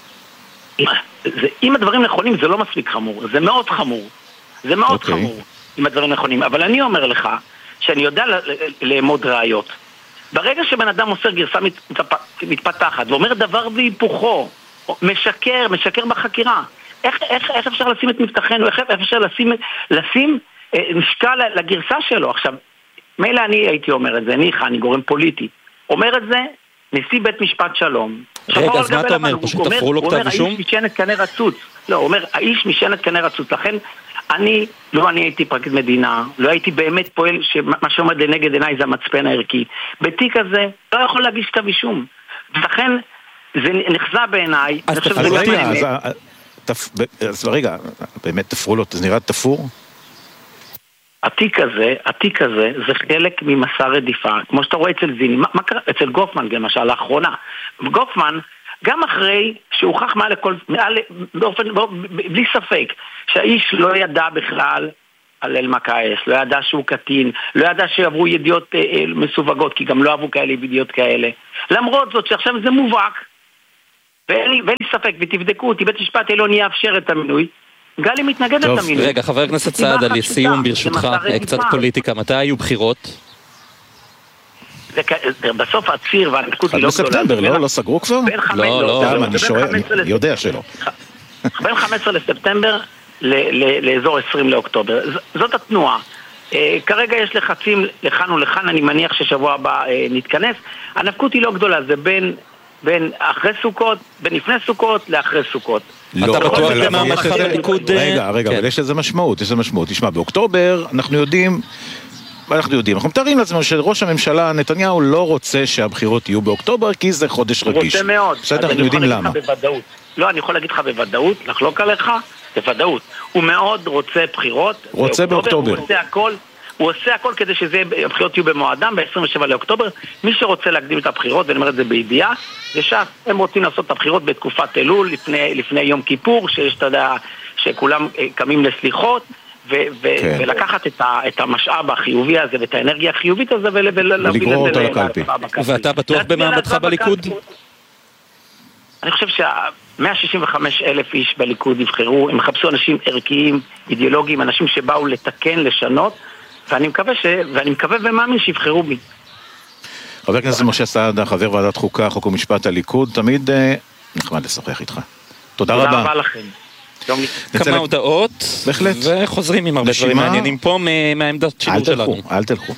אם הדברים נכונים, זה לא מספיק חמור, זה מאוד חמור. זה מאוד חמור. אם הדברים נכונים, אבל אני אומר לך שאני יודע לאמוד ראיות. ברגע שבן אדם מוסר גרסה מתפתחת ואומר דבר והיפוכו, משקר, משקר בחקירה, איך, איך, איך אפשר לשים את מבטחנו, איך אפשר לשים, לשים אה, משקל לגרסה שלו? עכשיו, מילא אני הייתי אומר את זה, ניחא, אני גורם פוליטי. אומר את זה נשיא בית משפט שלום. רגע, אז מה אתה אומר? פשוט תפרו לו כתב אישום? הוא אומר, האיש משענת קנה רצוץ. לא, הוא אומר, האיש משענת קנה רצוץ. לכן, אני, לא אני הייתי פרקליט מדינה, לא הייתי באמת פועל שמה שעומד לנגד עיניי זה המצפן הערכי. בתיק הזה לא יכול להגיש כתב אישום. ולכן, זה נחזה בעיניי. אז רגע, אז רגע, באמת תפרו לו, זה נראה תפור? התיק הזה, התיק הזה, זה חלק ממסע רדיפה, כמו שאתה רואה אצל זיני, מה, מה קרה? אצל גופמן, למשל, לאחרונה. גופמן, גם אחרי שהוכח מעל לכל, מעל, באופן, באופן, בלי ספק, שהאיש לא ידע בכלל על אלמקייס, לא ידע שהוא קטין, לא ידע שעברו ידיעות אה, אה, מסווגות, כי גם לא עברו כאלה ידיעות כאלה. למרות זאת שעכשיו זה מובהק, ואין לי, ואין לי ספק, ותבדקו אותי, בית משפט העליון יאפשר את המינוי, גלי מתנגדת למינוי. רגע, חבר הכנסת סעדה, לסיום ברשותך, קצת פוליטיקה, מתי היו בחירות? בסוף הציר והנקות היא לא גדולה. בספטמבר, לא? לא סגרו כבר? לא, לא. אני שואל, אני יודע שלא. בין חמישה עשר לספטמבר לאזור עשרים לאוקטובר. זאת התנועה. כרגע יש לחצים לכאן ולכאן, אני מניח ששבוע הבא נתכנס. הנקות היא לא גדולה, זה בין... בין אחרי סוכות, בין לפני סוכות לאחרי סוכות. אתה בטוח למעמדך בליכוד? רגע, רגע, אבל יש לזה משמעות, יש לזה משמעות. תשמע, באוקטובר אנחנו יודעים, אנחנו יודעים, אנחנו מתארים לעצמנו שראש הממשלה נתניהו לא רוצה שהבחירות יהיו באוקטובר, כי זה חודש רגיש. הוא רוצה מאוד. בסדר, אנחנו יודעים למה. לא, אני יכול להגיד לך בוודאות, לחלוק עליך, בוודאות. הוא מאוד רוצה בחירות. רוצה באוקטובר. הוא עושה הכל. הוא עושה הכל כדי שהבחירות יהיו במועדם ב-עשרים ושבעה לאוקטובר. מי שרוצה להקדים את הבחירות, ואני אומר את זה בידיעה, זה שהם רוצים לעשות את הבחירות בתקופת אלול, לפני, לפני יום כיפור, שיש, אתה יודע, שכולם קמים לסליחות, ו- ו- כן. ולקחת את, ה- את המשאב החיובי הזה, ואת האנרגיה החיובית הזה, ולגרור אותו לקלפי. ואתה בטוח במעמדך בליכוד? אני חושב שה-מאה שישים וחמישה אלף איש בליכוד יבחרו, הם חפשו אנשים ערכיים, אידיאולוגיים, אנשים שבאו לתקן, לשנות, ואני מקווה ש... ואני מקווה ומאמין שיבחרו בי. חבר הכנסת משה סעדה, חבר ועדת חוקה, חוק ומשפט הליכוד, תמיד נחמד לשוחח איתך. תודה רבה. תודה רבה לכם. כמה הודעות, בהחלט. וחוזרים עם הרבה דברים מעניינים פה מהעמדת שידור שלנו. אל תלכו.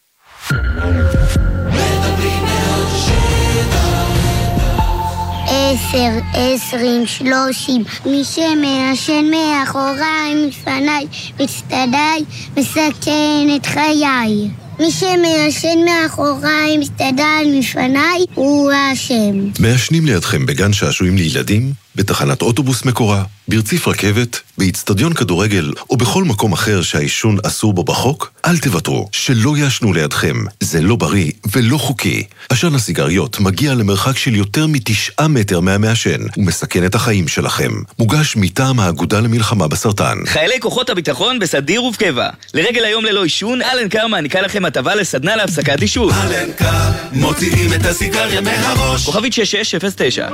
עשר, עשרים, שלושים, מי שמעשן מאחוריי, מפניי, מצדדיי, מסכן את חיי. מי שמעשן מאחוריי, מצדדיי, מפניי, הוא האשם. מעשנים לידכם בגן שעשועים לילדים, בתחנת אוטובוס מקורה, ברציף רכבת, באצטדיון כדורגל או בכל מקום אחר שהעישון אסור בו בחוק, אל תוותרו, שלא יעשנו לידכם. זה לא בריא ולא חוקי. עשן הסיגריות מגיע למרחק של יותר מתשעה מטר מהמעשן ומסכן את החיים שלכם. מוגש מטעם האגודה למלחמה בסרטן. חיילי כוחות הביטחון בסדיר ובקבע. לרגל היום ללא עישון, אלן קאר מעניקה לכם הטבה לסדנה להפסקת עישון. אלן קאר, מוציאים את הסיגריה מהראש. כוכבית שש שש אפס תשע.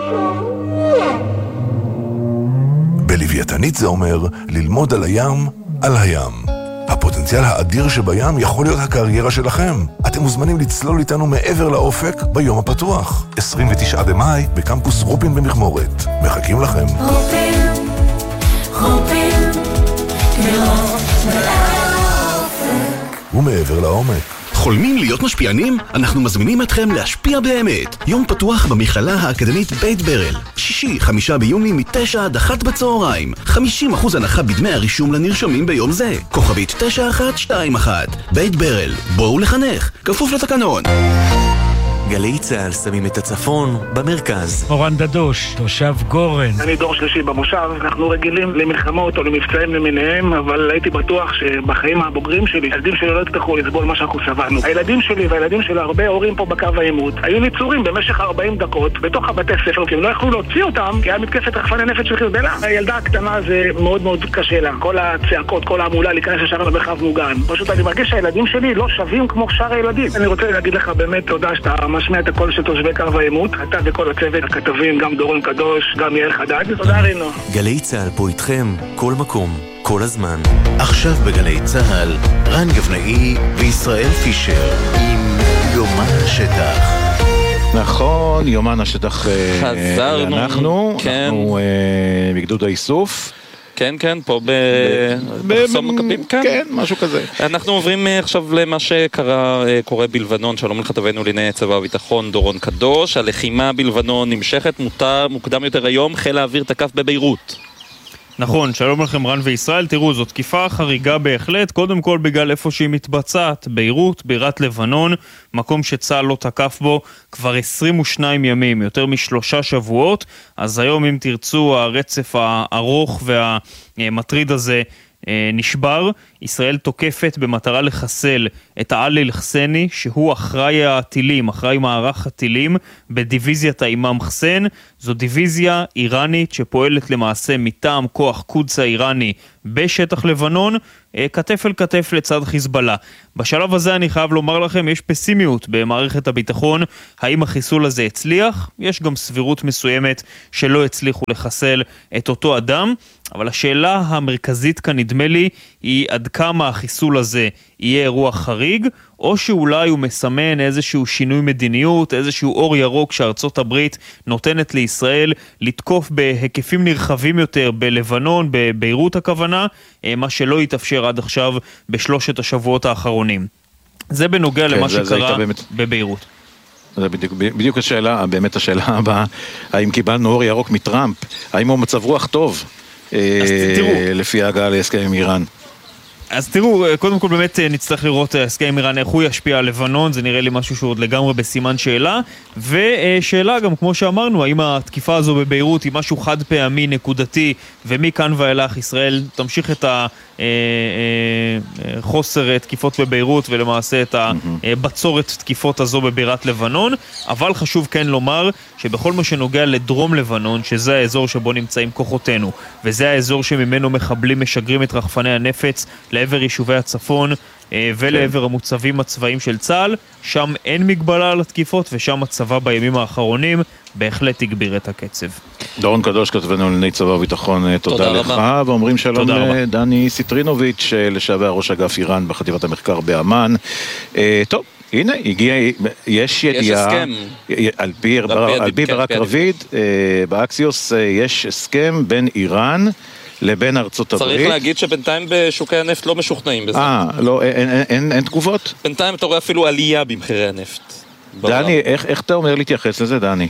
בלוויתנית זה אומר ללמוד על הים, על הים. הפוטנציאל האדיר שבים יכול להיות הקריירה שלכם. אתם מוזמנים לצלול איתנו מעבר לאופק ביום הפתוח. עשרים ותשעה במאי בקמפוס רופין במכמורת. מחכים לכם. רופין, רופין, לראות מעל האופק. ומעבר לעומק. חולמים להיות משפיענים? אנחנו מזמינים אתכם להשפיע באמת. יום פתוח במכללה האקדמית בית ברל. שישי, חמישה ביוני, מתשע עד אחת בצהריים. חמישים אחוז הנחה בדמי הרישום לנרשמים ביום זה. כוכבית תשע אחת שתיים אחת. בית ברל, בואו לחנך. כפוף לתקנון. גלי צהל שמים את הצפון במרכז. אורן דדוש, תושב גורן. אני דור שלישי במושב, אנחנו רגילים למלחמות או למבצעים למיניהם, אבל הייתי בטוח שבחיים הבוגרים שלי, הילדים שלי לא יצטרכו לסבול מה שאנחנו סבלנו. הילדים שלי והילדים של הרבה הורים פה בקו העימות היו ניצורים במשך ארבעים דקות בתוך הבתי ספר, כי הם לא יכלו להוציא אותם, כי היה מתקפת רחפני נפץ של חיזבאללה. הילדה הקטנה זה מאוד מאוד קשה לה, כל הצעקות, כל העמולה להיכנס לשם במרחב מוגן. פשוט אני מרגיש שהילדים שלי לא שווים כמו שאר הילדים. אני רוצה להגיד לך באמת תודה שאתה משמיע את הקול של תושבי קו העימות, אתה וכל הצוות, הכתבים, גם דורון קדוש, גם יעל חדד. תודה רינו. גלי צהל פה איתכם, כל מקום, כל הזמן. עכשיו בגלי צהל, רן גבנאי וישראל פישר עם יומן השטח. נכון, יומן השטח. חזרנו. אנחנו, כן. אנחנו אה, בגדוד האיסוף. כן, כן, פה במחסום מכבים, כן. כן, משהו כזה. אנחנו עוברים עכשיו למה שקרה, קורה בלבנון. שלום לכתבנו לענייני צבא הביטחון דורון קדוש. הלחימה בלבנון נמשכת, מותר, מוקדם יותר היום חיל האוויר תקף בביירות. נכון, שלום לכם רן וישראל. תראו, זו תקיפה חריגה בהחלט, קודם כל בגלל איפה שהיא מתבצעת, ביירות, בירת לבנון, מקום שצה"ל לא תקף בו כבר עשרים ושניים ימים, יותר משלושה שבועות. אז היום אם תרצו הרצף הארוך והמטריד הזה נשבר. ישראל תוקפת במטרה לחסל את עלי אל-חסני, שהוא אחראי הטילים, אחראי מערך הטילים בדיוויזיית האימאם חסן. זו דיוויזיה איראנית שפועלת למעשה מטעם כוח קודס האיראני בשטח לבנון, כתף אל כתף לצד חיזבאללה. בשלב הזה אני חייב לומר לכם, יש פסימיות במערכת הביטחון. האם החיסול הזה הצליח? יש גם סבירות מסוימת שלא הצליחו לחסל את אותו אדם, אבל השאלה המרכזית כאן נדמה לי היא עד כמה החיסול הזה יהיה אירוע חריג, או שאולי הוא מסמן איזשהו שינוי מדיניות, איזשהו אור ירוק שארצות הברית נותנת לישראל לתקוף בהיקפים נרחבים יותר בלבנון, בביירות הכוונה, מה שלא יתאפשר עד עכשיו בשלושת השבועות האחרונים. זה בנוגע כן, למה זה, שקרה זה באמת... בביירות. זה בדיוק, בדיוק השאלה, באמת השאלה הבאה, האם קיבלנו אור ירוק מטראמפ, האם הוא מצב רוח טוב, אה, לפי ההגעה להסכם עם איראן? אז תראו, קודם כל באמת נצטרך לראות הסכם עם איראן, איך הוא ישפיע על לבנון, זה נראה לי משהו שהוא עוד לגמרי בסימן שאלה, ושאלה גם כמו שאמרנו, האם התקיפה הזו בביירות היא משהו חד פעמי, נקודתי, ומכאן ואילך ישראל תמשיך את החוסר תקיפות בביירות, ולמעשה את הבצורת תקיפות הזו בבירת לבנון. אבל חשוב כן לומר שבכל מה שנוגע לדרום לבנון, שזה האזור שבו נמצאים כוחותינו, וזה האזור שממנו מחבלים משגרים את רחפני הנפץ לעבר יישובי הצפון ולעבר המוצבים הצבאיים של צה"ל, שם אין מגבלה על התקיפות, ושם הצבא בימים האחרונים בהחלט הגביר את הקצב. דורון קדוש כתבנו לענייני צבא וביטחון, תודה, תודה לך, רבה. ואומרים שלום לדני סיטרינוביץ', לשעבר ראש אגף איראן בחטיבת המחקר באמן. אה, טוב, הנה, הגיע, יש ידיעה, על פי, על פי ברק רביד, באקסיוס יש הסכם בין איראן לבין ארצות הברית. צריך להגיד שבינתיים בשוקי הנפט לא משוכנעים בזה. אה, לא, אין, אין, אין, אין תגובות? בינתיים אתה רואה אפילו עלייה במחירי הנפט. דני, איך, איך אתה אומר להתייחס לזה, דני?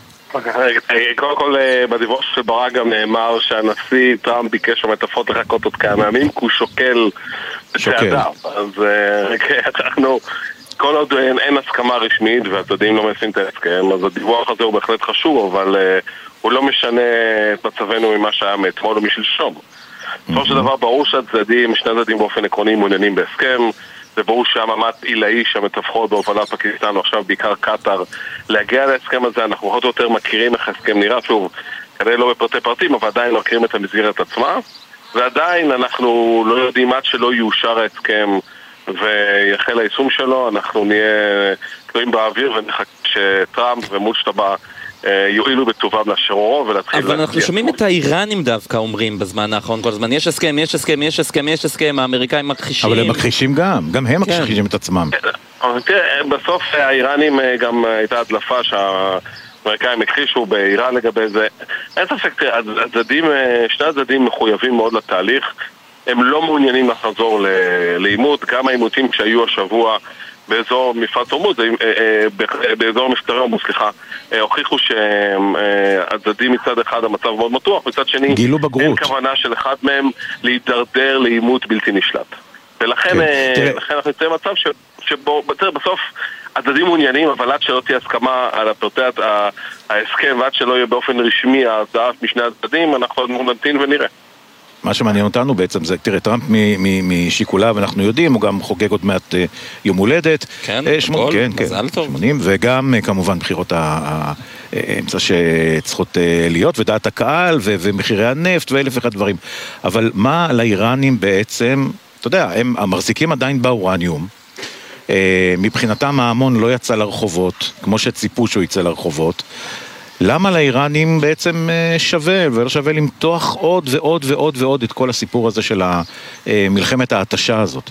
קודם כל, בדיווח של ברק גם נאמר שהנשיא טראמפ ביקש במטפות לחכות עוד כמה ימים, כי הוא שוקל בצעדיו. אז אנחנו, כל עוד אין, אין הסכמה רשמית והצדדים לא מנסים את ההסכם, אז הדיווח הזה הוא בהחלט חשוב, אבל הוא לא משנה את מצבנו ממה שהיה מאתמול או משלשום. בסופו של דבר ברור שהצדדים, שני הצדדים באופן עקרוני מעוניינים בהסכם, זה ברור שהמאמץ עילאי שהמתווכות בהובלת פקיסטן, ועכשיו בעיקר קטר, להגיע להסכם הזה. אנחנו עוד יותר מכירים איך ההסכם נראה, שוב, כדי לא בפרטי פרטים, אבל עדיין לא מכירים את המסגרת עצמה, ועדיין אנחנו לא יודעים עד שלא יאושר ההסכם ויחל היישום שלו, אנחנו נהיה תלויים באוויר ונחכה שטראמפ ומושטבה יועילו בטובם לשרורו ולהתחיל... אבל אנחנו שומעים את האיראנים דווקא אומרים בזמן האחרון כל הזמן, יש הסכם, יש הסכם, יש הסכם, יש הסכם, האמריקאים מכחישים. אבל הם מכחישים גם, גם הם מכחישים את עצמם. תראה, בסוף האיראנים גם הייתה הדלפה שהאמריקאים הכחישו באיראן לגבי זה. אין ספק, שני הצדדים מחויבים מאוד לתהליך, הם לא מעוניינים לחזור לאימות, גם האימותים שהיו השבוע באזור מפרץ הורמוז, באזור מבצרי הורמוז, סליחה, הוכיחו שהצדדים מצד אחד המצב מאוד מתוח, מצד שני אין כוונה של אחד מהם להידרדר לאימות בלתי נשלט. ולכן אנחנו נמצאים במצב שבו בסוף הצדדים מעוניינים, אבל עד שלא תהיה הסכמה על פרטי ההסכם ועד שלא יהיה באופן רשמי ההצעה משני הצדדים, אנחנו נמתין ונראה. מה שמעניין אותנו בעצם זה, תראה, טראמפ משיקוליו, אנחנו יודעים, הוא גם חוגג עוד מעט יום הולדת. כן, גדול, מזל טוב. שמונים, וגם כמובן בחירות האמצע שצריכות להיות, ודעת הקהל, ומחירי הנפט, ואלף אחד דברים. אבל מה לאיראנים בעצם, אתה יודע, הם המחזיקים עדיין באורניום, מבחינתם ההמון לא יצא לרחובות, כמו שציפו שהוא יצא לרחובות, למה לאיראנים בעצם שווה, ולא שווה למתוח עוד ועוד ועוד ועוד את כל הסיפור הזה של מלחמת ההתשה הזאת?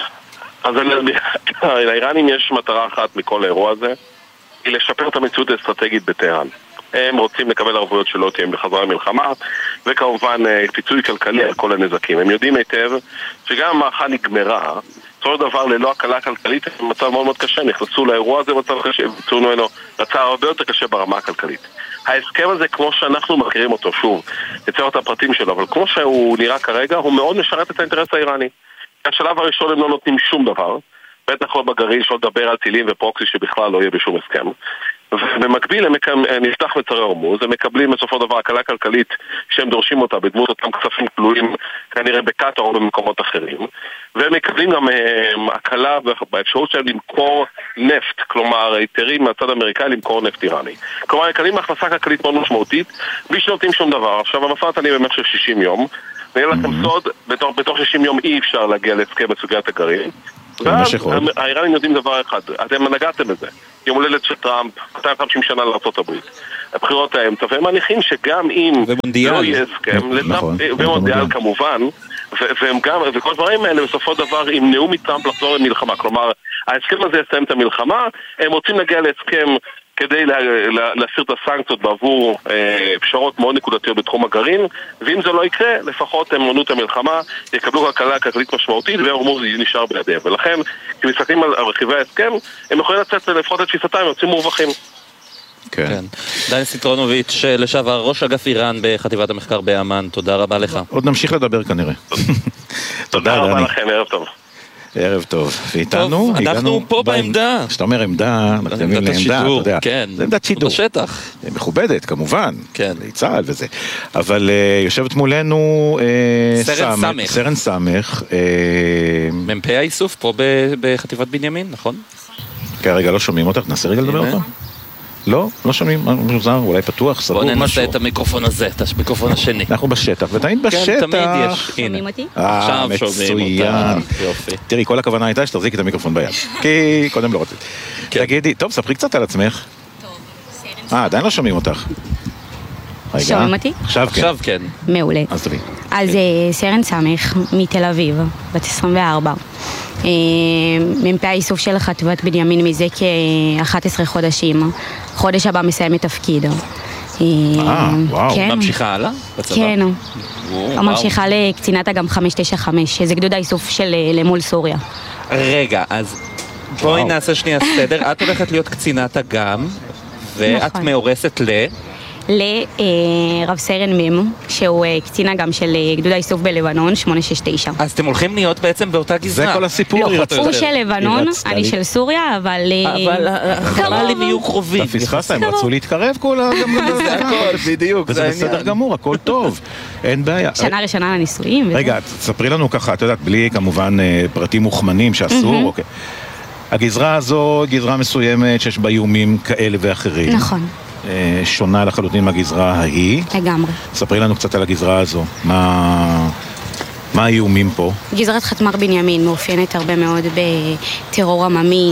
אז לאיראנים יש מטרה אחת מכל האירוע הזה, היא לשפר את המציאות האסטרטגית בטהרן. הם רוצים לקבל ערבויות שלא תהיה בחזרה למלחמה, וכמובן פיצוי כלכלי על כל הנזקים. הם יודעים היטב שגם המערכה נגמרה, בסופו של דבר ללא הקלה כלכלית, הם מצב מאוד מאוד קשה, נכנסו לאירוע הזה במצב קשה, ויצאו ממנו מצב הרבה יותר קשה ברמה הכלכלית. ההסכם הזה, כמו שאנחנו מכירים אותו, שוב, נצייר את הפרטים שלו, אבל כמו שהוא נראה כרגע, הוא מאוד משרת את האינטרס האיראני. בשלב הראשון הם לא נותנים שום דבר, בטח לא בגרעין שלא לדבר על טילים ופרוקסי שבכלל לא יהיה בשום הסכם. ובמקביל הם נפתח מצרי הורמוז, הם מקבלים בסופו דבר הקלה כלכלית שהם דורשים אותה בדמות אותם כספים כלואים כנראה בקטר או במקומות אחרים, והם מקבלים גם הקלה באפשרות שלהם למכור נפט, כלומר היתרים מהצד האמריקאי למכור נפט איראני. כלומר, הם מקבלים הכנסה כלכלית מאוד משמעותית בלי שנותנים שום דבר. עכשיו, המשא ומתן במשך שישים יום, נראה לכם סוד, בתוך, בתוך שישים יום אי אפשר להגיע להסכם בסוגיית הגרעין. ואז האיראנים יודעים דבר אחד, אתם נגעתם בזה, יום הולדת של טראמפ, מאתיים וחמישים שנה לארצות הברית, הבחירות האמצע, והם מניחים שגם אם לא יהיה הסכם, ומונדיאל כמובן, והם גם, וכל דברים האלה בסופו דבר ימנעו מטראמפ לחזור למלחמה, כלומר, ההסכם הזה יסיים את המלחמה, הם רוצים להגיע להסכם כדי להסיר את הסנקציות בעבור פשרות מאוד נקודתיות בתחום הגרעין, ואם זה לא יקרה, לפחות הם מונו את המלחמה, יקבלו כלכלה כלכלית משמעותית, וההורמוז נשאר בידיהם. ולכן, כשמסתכלים על רכיבי ההסכם, הם יכולים לצאת לפחות את תפיסתם, הם יוצאים מורווחים. כן. דני סיטרונוביץ', לשעבר ראש אגף איראן בחטיבת המחקר באמן, תודה רבה לך. עוד נמשיך לדבר כנראה. תודה רבה לכם, ערב טוב. ערב טוב, ואיתנו, אנחנו פה בעמדה. כשאתה אומר עמדה, מתכוונים לעמדה, אתה יודע, זה עמדת שידור. בשטח. מכובדת, כמובן, כן. צה"ל וזה. אבל יושבת מולנו סרן סמך. סרן סמך. מ"פ האיסוף פה בחטיבת בנימין, נכון? כרגע לא שומעים אותך, ננסה רגע לדבר אותך. לא, לא שומעים, מוזר, אולי פתוח, סגור, משהו. בוא ננסה את המיקרופון הזה, את המיקרופון השני. אנחנו בשטח, ותמיד בשטח. כן, תמיד יש. שומעים אותי? עכשיו שומעים אותה. יופי. תראי, כל הכוונה הייתה שתחזיק את המיקרופון ביד. כי קודם לא רצית. תגידי, טוב, ספרי קצת על עצמך. טוב, סרן. אה, עדיין לא שומעים אותך. שומעים אותי? עכשיו כן. עכשיו כן. מעולה. אז תראי. אז סרן סמך מתל אביב, בת עשרים וארבע. מ"פ האיסוף של חטיבת בנימין מזה כ-אחד עשר חודשים. חודש הבא מסיים את תפקיד. אה, וואו. ממשיכה הלאה בצבא? כן. ממשיכה לקצינת אג"ם חמש תשע חמש, שזה גדוד האיסוף של למול סוריה. רגע, אז בואי נעשה שנייה סדר. את הולכת להיות קצינת אג"ם, ואת מאורסת ל... לרב סרן מם, שהוא קצין אג"ם של גדוד האיסוף בלבנון, שמונה שש תשע. אז אתם הולכים להיות בעצם באותה גזרה. זה כל הסיפור. לא, הוא של לבנון, אני של סוריה, אבל... אבל החללים יהיו קרובים. אתה פספסת, הם רצו להתקרב כל גם... זה הכל, בדיוק. וזה בסדר גמור, הכל טוב. אין בעיה. שנה ראשונה לנישואים. רגע, תספרי לנו ככה, את יודעת, בלי כמובן פרטים מוכמנים שאסור, אוקיי. הגזרה הזו, גזרה מסוימת שיש בה איומים כאלה ואחרים. נכון. שונה לחלוטין מהגזרה ההיא. לגמרי. ספרי לנו קצת על הגזרה הזו. מה... מה האיומים פה? גזרת חטמ"ר בנימין מאופיינת הרבה מאוד בטרור עממי,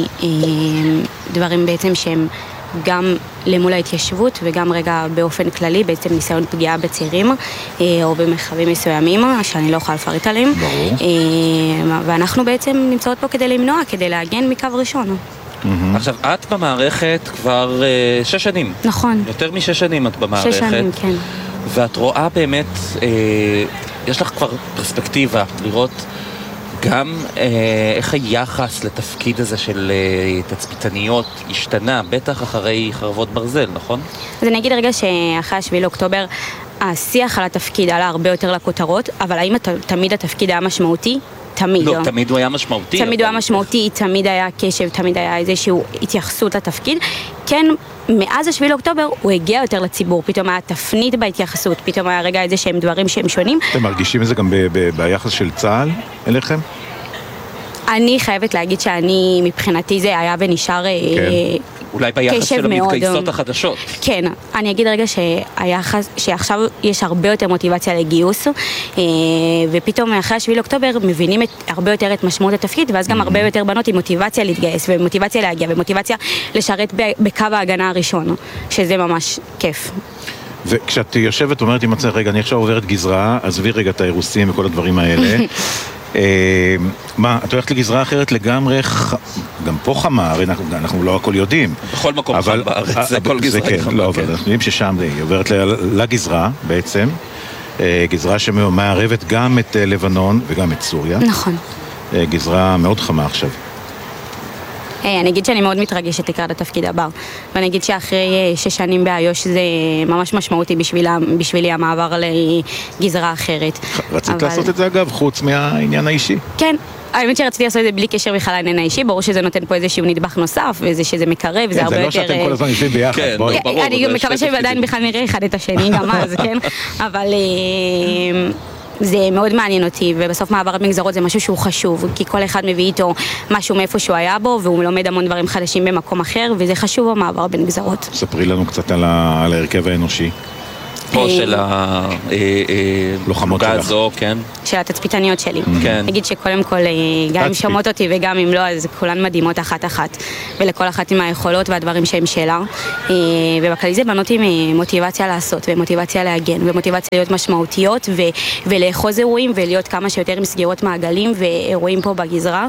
דברים בעצם שהם גם למול ההתיישבות וגם רגע באופן כללי, בעצם ניסיון פגיעה בצעירים או במרחבים מסוימים שאני לא יכולה לפרט עליהם. ברור. ואנחנו בעצם נמצאות פה כדי למנוע, כדי להגן מקו ראשון. עכשיו, את במערכת כבר שש שנים. נכון. יותר משש שנים את במערכת. שש שנים, כן. ואת רואה באמת, יש לך כבר פרספקטיבה לראות גם איך היחס לתפקיד הזה של תצפיתניות השתנה, בטח אחרי חרבות ברזל, נכון? אז אני אגיד רגע שאחרי השביעי לאוקטובר השיח על התפקיד עלה הרבה יותר לכותרות, אבל האם תמיד התפקיד היה משמעותי? תמיד. לא, תמיד הוא היה משמעותי. תמיד הוא היה משמעותי, תמיד היה קשב, תמיד היה איזושהי התייחסות לתפקיד. כן, מאז השביעי לאוקטובר הוא הגיע יותר לציבור, פתאום היה תפנית בהתייחסות, פתאום היה רגע איזה שהם דברים שהם שונים. אתם מרגישים את זה גם ביחס של צה"ל אליכם? אני חייבת להגיד שאני, מבחינתי זה היה ונשאר כן. אולי ביחס של המתגייסות החדשות. כן, אני אגיד רגע שהיחס, שעכשיו יש הרבה יותר מוטיבציה לגיוס, ופתאום אחרי השביעי לאוקטובר מבינים את, הרבה יותר את משמעות התפקיד, ואז גם הרבה יותר בנות עם מוטיבציה להתגייס, ומוטיבציה להגיע, ומוטיבציה לשרת בקו ההגנה הראשון, שזה ממש כיף. וכשאת יושבת ואומרת עם עצמך, רגע, אני עכשיו עוברת גזרה, עזבי רגע את האירוסים וכל הדברים האלה. מה, את הולכת לגזרה אחרת לגמרי, גם פה חמה, הרי אנחנו לא הכל יודעים. בכל מקום חם בארץ, זה כל גזרה היא חמה. לא, אבל אנחנו יודעים ששם היא עוברת לגזרה בעצם, גזרה שמערבת גם את לבנון וגם את סוריה. נכון. גזרה מאוד חמה עכשיו. אני אגיד שאני מאוד מתרגשת לקראת התפקיד הבא, ואני אגיד שאחרי שש שנים באיו"ש זה ממש משמעותי בשבילי המעבר לגזרה אחרת. רצית לעשות את זה אגב, חוץ מהעניין האישי? כן. האמת שרציתי לעשות את זה בלי קשר בכלל לעניין האישי, ברור שזה נותן פה איזשהו נדבך נוסף, וזה שזה מקרב, זה הרבה יותר... זה לא שאתם כל הזמן יושבים ביחד, בואי. אני מקווה שעדיין בכלל נראה אחד את השני גם אז, כן? אבל... זה מאוד מעניין אותי, ובסוף מעבר מגזרות זה משהו שהוא חשוב, כי כל אחד מביא איתו משהו מאיפה שהוא היה בו, והוא לומד המון דברים חדשים במקום אחר, וזה חשוב במעבר בין גזרות. ספרי לנו קצת על ההרכב האנושי. פה של הלוחמות הזו, כן. של התצפיתניות שלי. נגיד שקודם כל, גם אם שומעות אותי וגם אם לא, אז כולן מדהימות אחת-אחת. ולכל אחת עם היכולות והדברים שהם שלה. ובכלל זה בנות עם מוטיבציה לעשות, ומוטיבציה להגן, ומוטיבציה להיות משמעותיות, ולאחוז אירועים, ולהיות כמה שיותר מסגרות מעגלים, ואירועים פה בגזרה.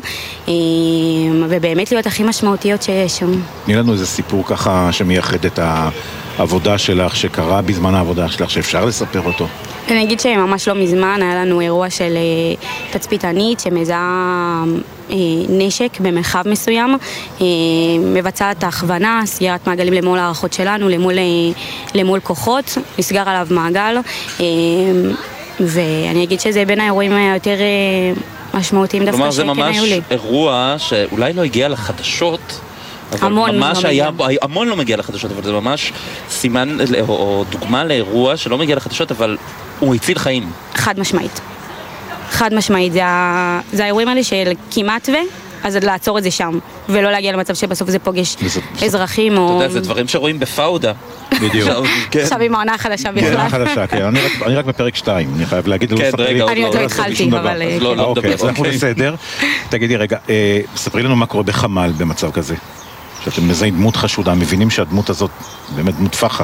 ובאמת להיות הכי משמעותיות שיש שם. תני לנו איזה סיפור ככה שמייחד את ה... עבודה שלך שקרה בזמן העבודה שלך שאפשר לספר אותו? אני אגיד שממש לא מזמן היה לנו אירוע של תצפיתנית שמזהה נשק במרחב מסוים, מבצעת הכוונה, סגירת מעגלים למול הערכות שלנו, למול, למול כוחות, נסגר עליו מעגל, ואני אגיד שזה בין האירועים היותר משמעותיים דווקא שכן היו לי. כלומר זה ממש אירוע שאולי לא הגיע לחדשות, אבל המון ממש לא היה, המון לא מגיע לחדשות, אבל זה ממש סימן או, או דוגמה לאירוע שלא מגיע לחדשות, אבל הוא הציל חיים. חד משמעית. חד משמעית. זה, זה האירועים האלה של כמעט ו... אז לעצור את זה שם, ולא להגיע למצב שבסוף זה פוגש אזרחים או... אתה יודע, זה דברים שרואים בפאודה. בדיוק. עכשיו עם העונה החדשה בכלל. העונה החדשה, כן. אני רק בפרק שתיים, אני חייב להגיד... אני עוד לא התחלתי, אבל... אוקיי, אז אנחנו בסדר. תגידי רגע, ספרי לנו מה קורה בחמ"ל במצב כזה. שאתם מזהים דמות חשודה, מבינים שהדמות הזאת באמת דמות פחה.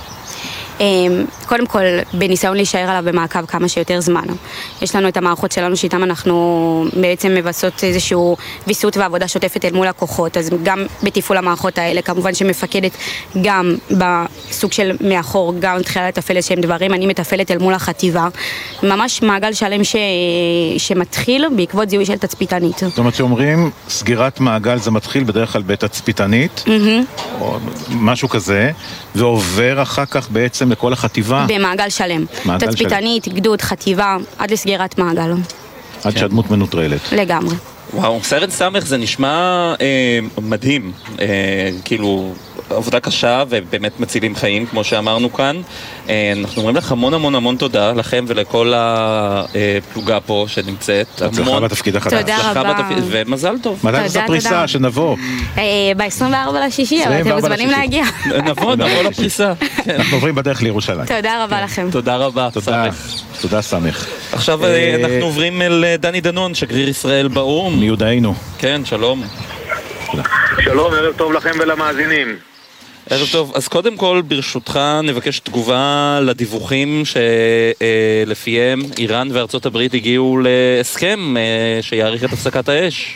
קודם כל, בניסיון להישאר עליו במעקב כמה שיותר זמן. יש לנו את המערכות שלנו שאיתם אנחנו בעצם מבסות איזשהו ויסות ועבודה שוטפת אל מול הכוחות, אז גם בתפעול המערכות האלה, כמובן שמפקדת גם בסוג של מאחור, גם תחילה לתפעל איזשהם דברים, אני מתפעלת אל מול החטיבה. ממש מעגל שלם ש... שמתחיל בעקבות זיהוי של תצפיתנית. זאת אומרת שאומרים, סגירת מעגל זה מתחיל בדרך כלל בתצפיתנית, או משהו כזה, ועובר אחר כך בעצם לכל החטיבה. במעגל שלם. תצפיתנית, גדוד, חטיבה, עד לסגירת מעגל. עד שהדמות מנוטרלת. לגמרי. וואו, סרט סמך זה נשמע אה, מדהים. אה, כאילו, עבודה קשה ובאמת מצילים חיים, כמו שאמרנו כאן. אה, אנחנו אומרים לך המון המון המון תודה לכם ולכל הפלוגה פה שנמצאת. הצלחה בתפקיד החדש. תודה רבה. ומזל טוב. מתי זה הפריסה? שנבוא. ב-עשרים וארבע לשישי, אבל אתם מוזמנים להגיע. נבוא, נבוא לפריסה. אנחנו עוברים בדרך לירושלים. תודה רבה לכם. תודה רבה. תודה סמך. עכשיו אנחנו עוברים אל דני דנון, שגריר ישראל באו"ם. מיודענו. כן, שלום. שלום, ערב טוב לכם ולמאזינים. ערב טוב. אז קודם כל, ברשותך, נבקש תגובה לדיווחים שלפיהם איראן וארצות הברית הגיעו להסכם שיעריך את הפסקת האש.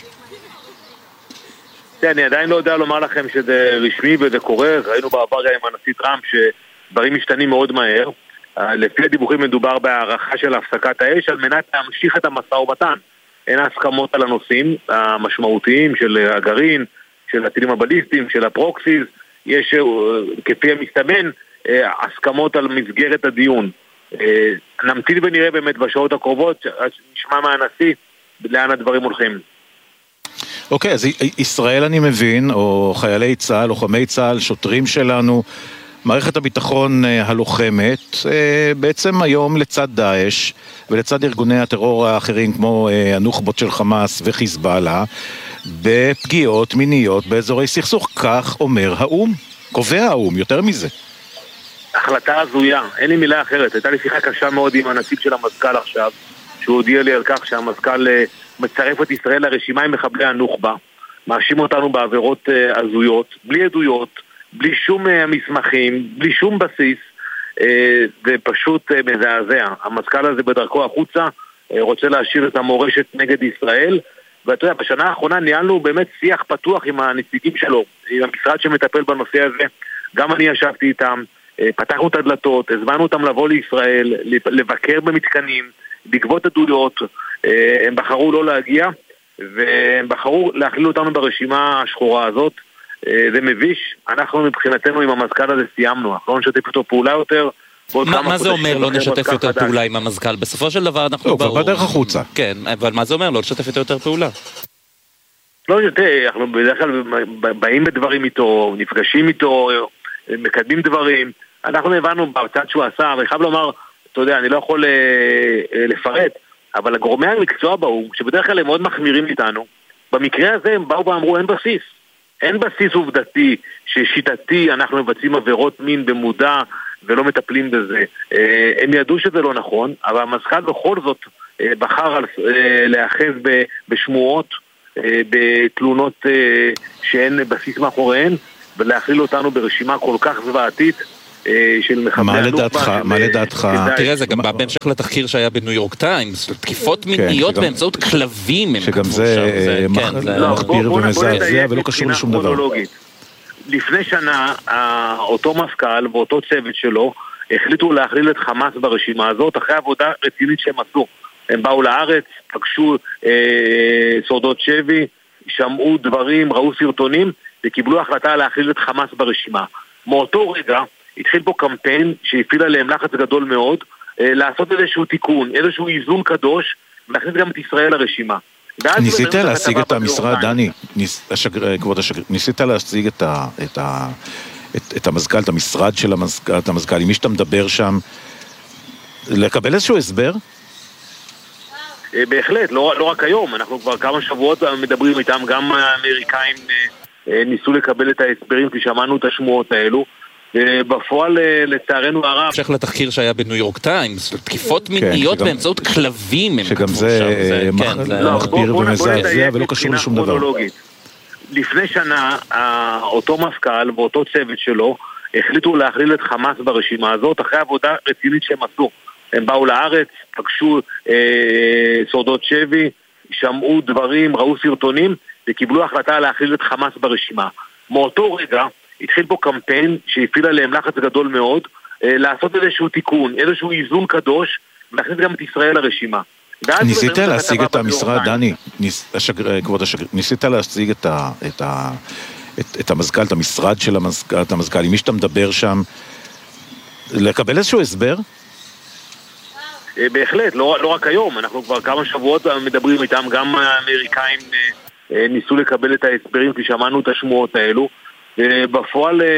אני עדיין לא יודע לומר לכם שזה רשמי וזה קורה. ראינו בעבר עם הנשיא טראמפ שדברים משתנים מאוד מהר. לפי הדיווחים מדובר בהערכה של הפסקת האש על מנת להמשיך את המשא ומתן. אין הסכמות על הנושאים המשמעותיים של הגרעין, של הטילים הבליסטיים, של הפרוקסיס. יש, כפי המסתמן, הסכמות על מסגרת הדיון. נמתין ונראה באמת בשעות הקרובות, נשמע מהנשיא לאן הדברים הולכים. אוקיי, אז ישראל אני מבין, או חיילי צה"ל, לוחמי צה"ל, שוטרים שלנו, מערכת הביטחון הלוחמת בעצם היום לצד דאעש ולצד ארגוני הטרור האחרים כמו הנוח'בות של חמאס וחיזבאללה בפגיעות מיניות באזורי סכסוך, כך אומר האום, קובע האום, יותר מזה. החלטה הזויה, אין לי מילה אחרת. הייתה לי שיחה קשה מאוד עם הנציג של המזכ"ל עכשיו, שהוא הודיע לי על כך שהמזכ"ל מצרף את ישראל לרשימה עם מחבלי הנוח'בה, מאשים אותנו בעבירות הזויות, בלי עדויות, בלי שום מסמכים, בלי שום בסיס. זה פשוט מזעזע. המזכ"ל הזה בדרכו החוצה רוצה להשאיר את המורשת נגד ישראל, ואתה יודע, בשנה האחרונה ניהלנו באמת שיח פתוח עם הנציגים שלו, עם המשרד שמטפל בנושא הזה. גם אני ישבתי איתם, פתחנו את הדלתות, הזמנו אותם לבוא לישראל, לבקר במתקנים, לגבות עדויות. הם בחרו לא להגיע, והם בחרו להכליל אותנו ברשימה השחורה הזאת. זה מביש. אנחנו מבחינתנו עם המזכ"ל הזה סיימנו, אנחנו לא נשתף אותו פעולה יותר. מה זה אומר לא נשתף יותר פעולה עם המזכ"ל? בסופו של דבר אנחנו ברור. בדרך החוצה. כן, אבל מה זה אומר לא נשתף יותר פעולה? לא, אנחנו בדרך כלל באים בדברים איתו, נפגשים איתו, מקדמים דברים. אנחנו הבנו בצד שהוא עשה, ואני חייב לומר, אתה יודע, אני לא יכול לפרט, אבל הגורמי המקצוע באו, שבדרך כלל הם מאוד מחמירים איתנו, במקרה הזה הם באו ואמרו אין בסיס. אין בסיס עובדתי ששיטתי אנחנו מבצעים עבירות מין במודע ולא מטפלים בזה. הם ידעו שזה לא נכון, אבל המזכ"ל בכל זאת בחר להאחז בשמועות, בתלונות שאין בסיס מאחוריהן, ולהכליל אותנו ברשימה כל כך זוועתית של מחבלי הנוח'בה. מה לדעתך? תראה, זה גם בא בהמשך לתחקיר שהיה בניו יורק טיימס, תקיפות מיניות באמצעות כלבים. שגם זה מחביר ומזעזע ולא קשור לשום דבר. לפני שנה, אותו מפכ"ל ואותו צוות שלו החליטו להכליל את חמאס ברשימה הזאת, אחרי עבודה רצינית שהם עשו. הם באו לארץ, פגשו שורדות שבי, שמעו דברים, ראו סרטונים, וקיבלו החלטה להכליל את חמאס ברשימה. מאותו רגע התחיל פה קמפיין שהפעיל עליהם לחץ גדול מאוד, לעשות איזשהו תיקון, איזשהו איזון קדוש, ולהכניס גם את ישראל לרשימה. ניסית להשיג את המשרד, דני, כבוד השגריר, ניסית להשיג את המזכ"ל, את המשרד של המזכ"ל, עם מי שאתה מדבר שם, לקבל איזשהו הסבר? בהחלט, לא רק היום, אנחנו כבר כמה שבועות מדברים איתם, גם האמריקאים ניסו לקבל את ההסברים, כי שמענו את השמועות האלו, בפועל לצערנו הרב. המשך לתחקיר שהיה בניו יורק טיימס, תקיפות מיניות באמצעות כלבים. שגם זה מחביר ומזעזע ולא קשור לשום דבר. לפני שנה, אותו מפכ"ל ואותו צוות שלו החליטו להכליל את חמאס ברשימה הזאת, אחרי עבודה רצינית שהם עשו. הם באו לארץ, פגשו שורדות שבי, שמעו דברים, ראו סרטונים, וקיבלו החלטה להכליל את חמאס ברשימה. מאותו רגע התחיל פה קמפיין שהפעיל עליהם לחץ גדול מאוד, לעשות איזשהו תיקון, איזשהו איזון קדוש, ולהכניס גם את ישראל לרשימה. ניסית להשיג את המשרד, דני, כבוד השגריר, ניסית להשיג את המזכ"ל, את המשרד של המזכ"ל, עם מי שאתה מדבר שם, לקבל איזשהו הסבר? בהחלט, לא רק היום, אנחנו כבר כמה שבועות מדברים איתם, גם האמריקאים ניסו לקבל את ההסברים, כי שמענו את השמועות האלו, ובפועל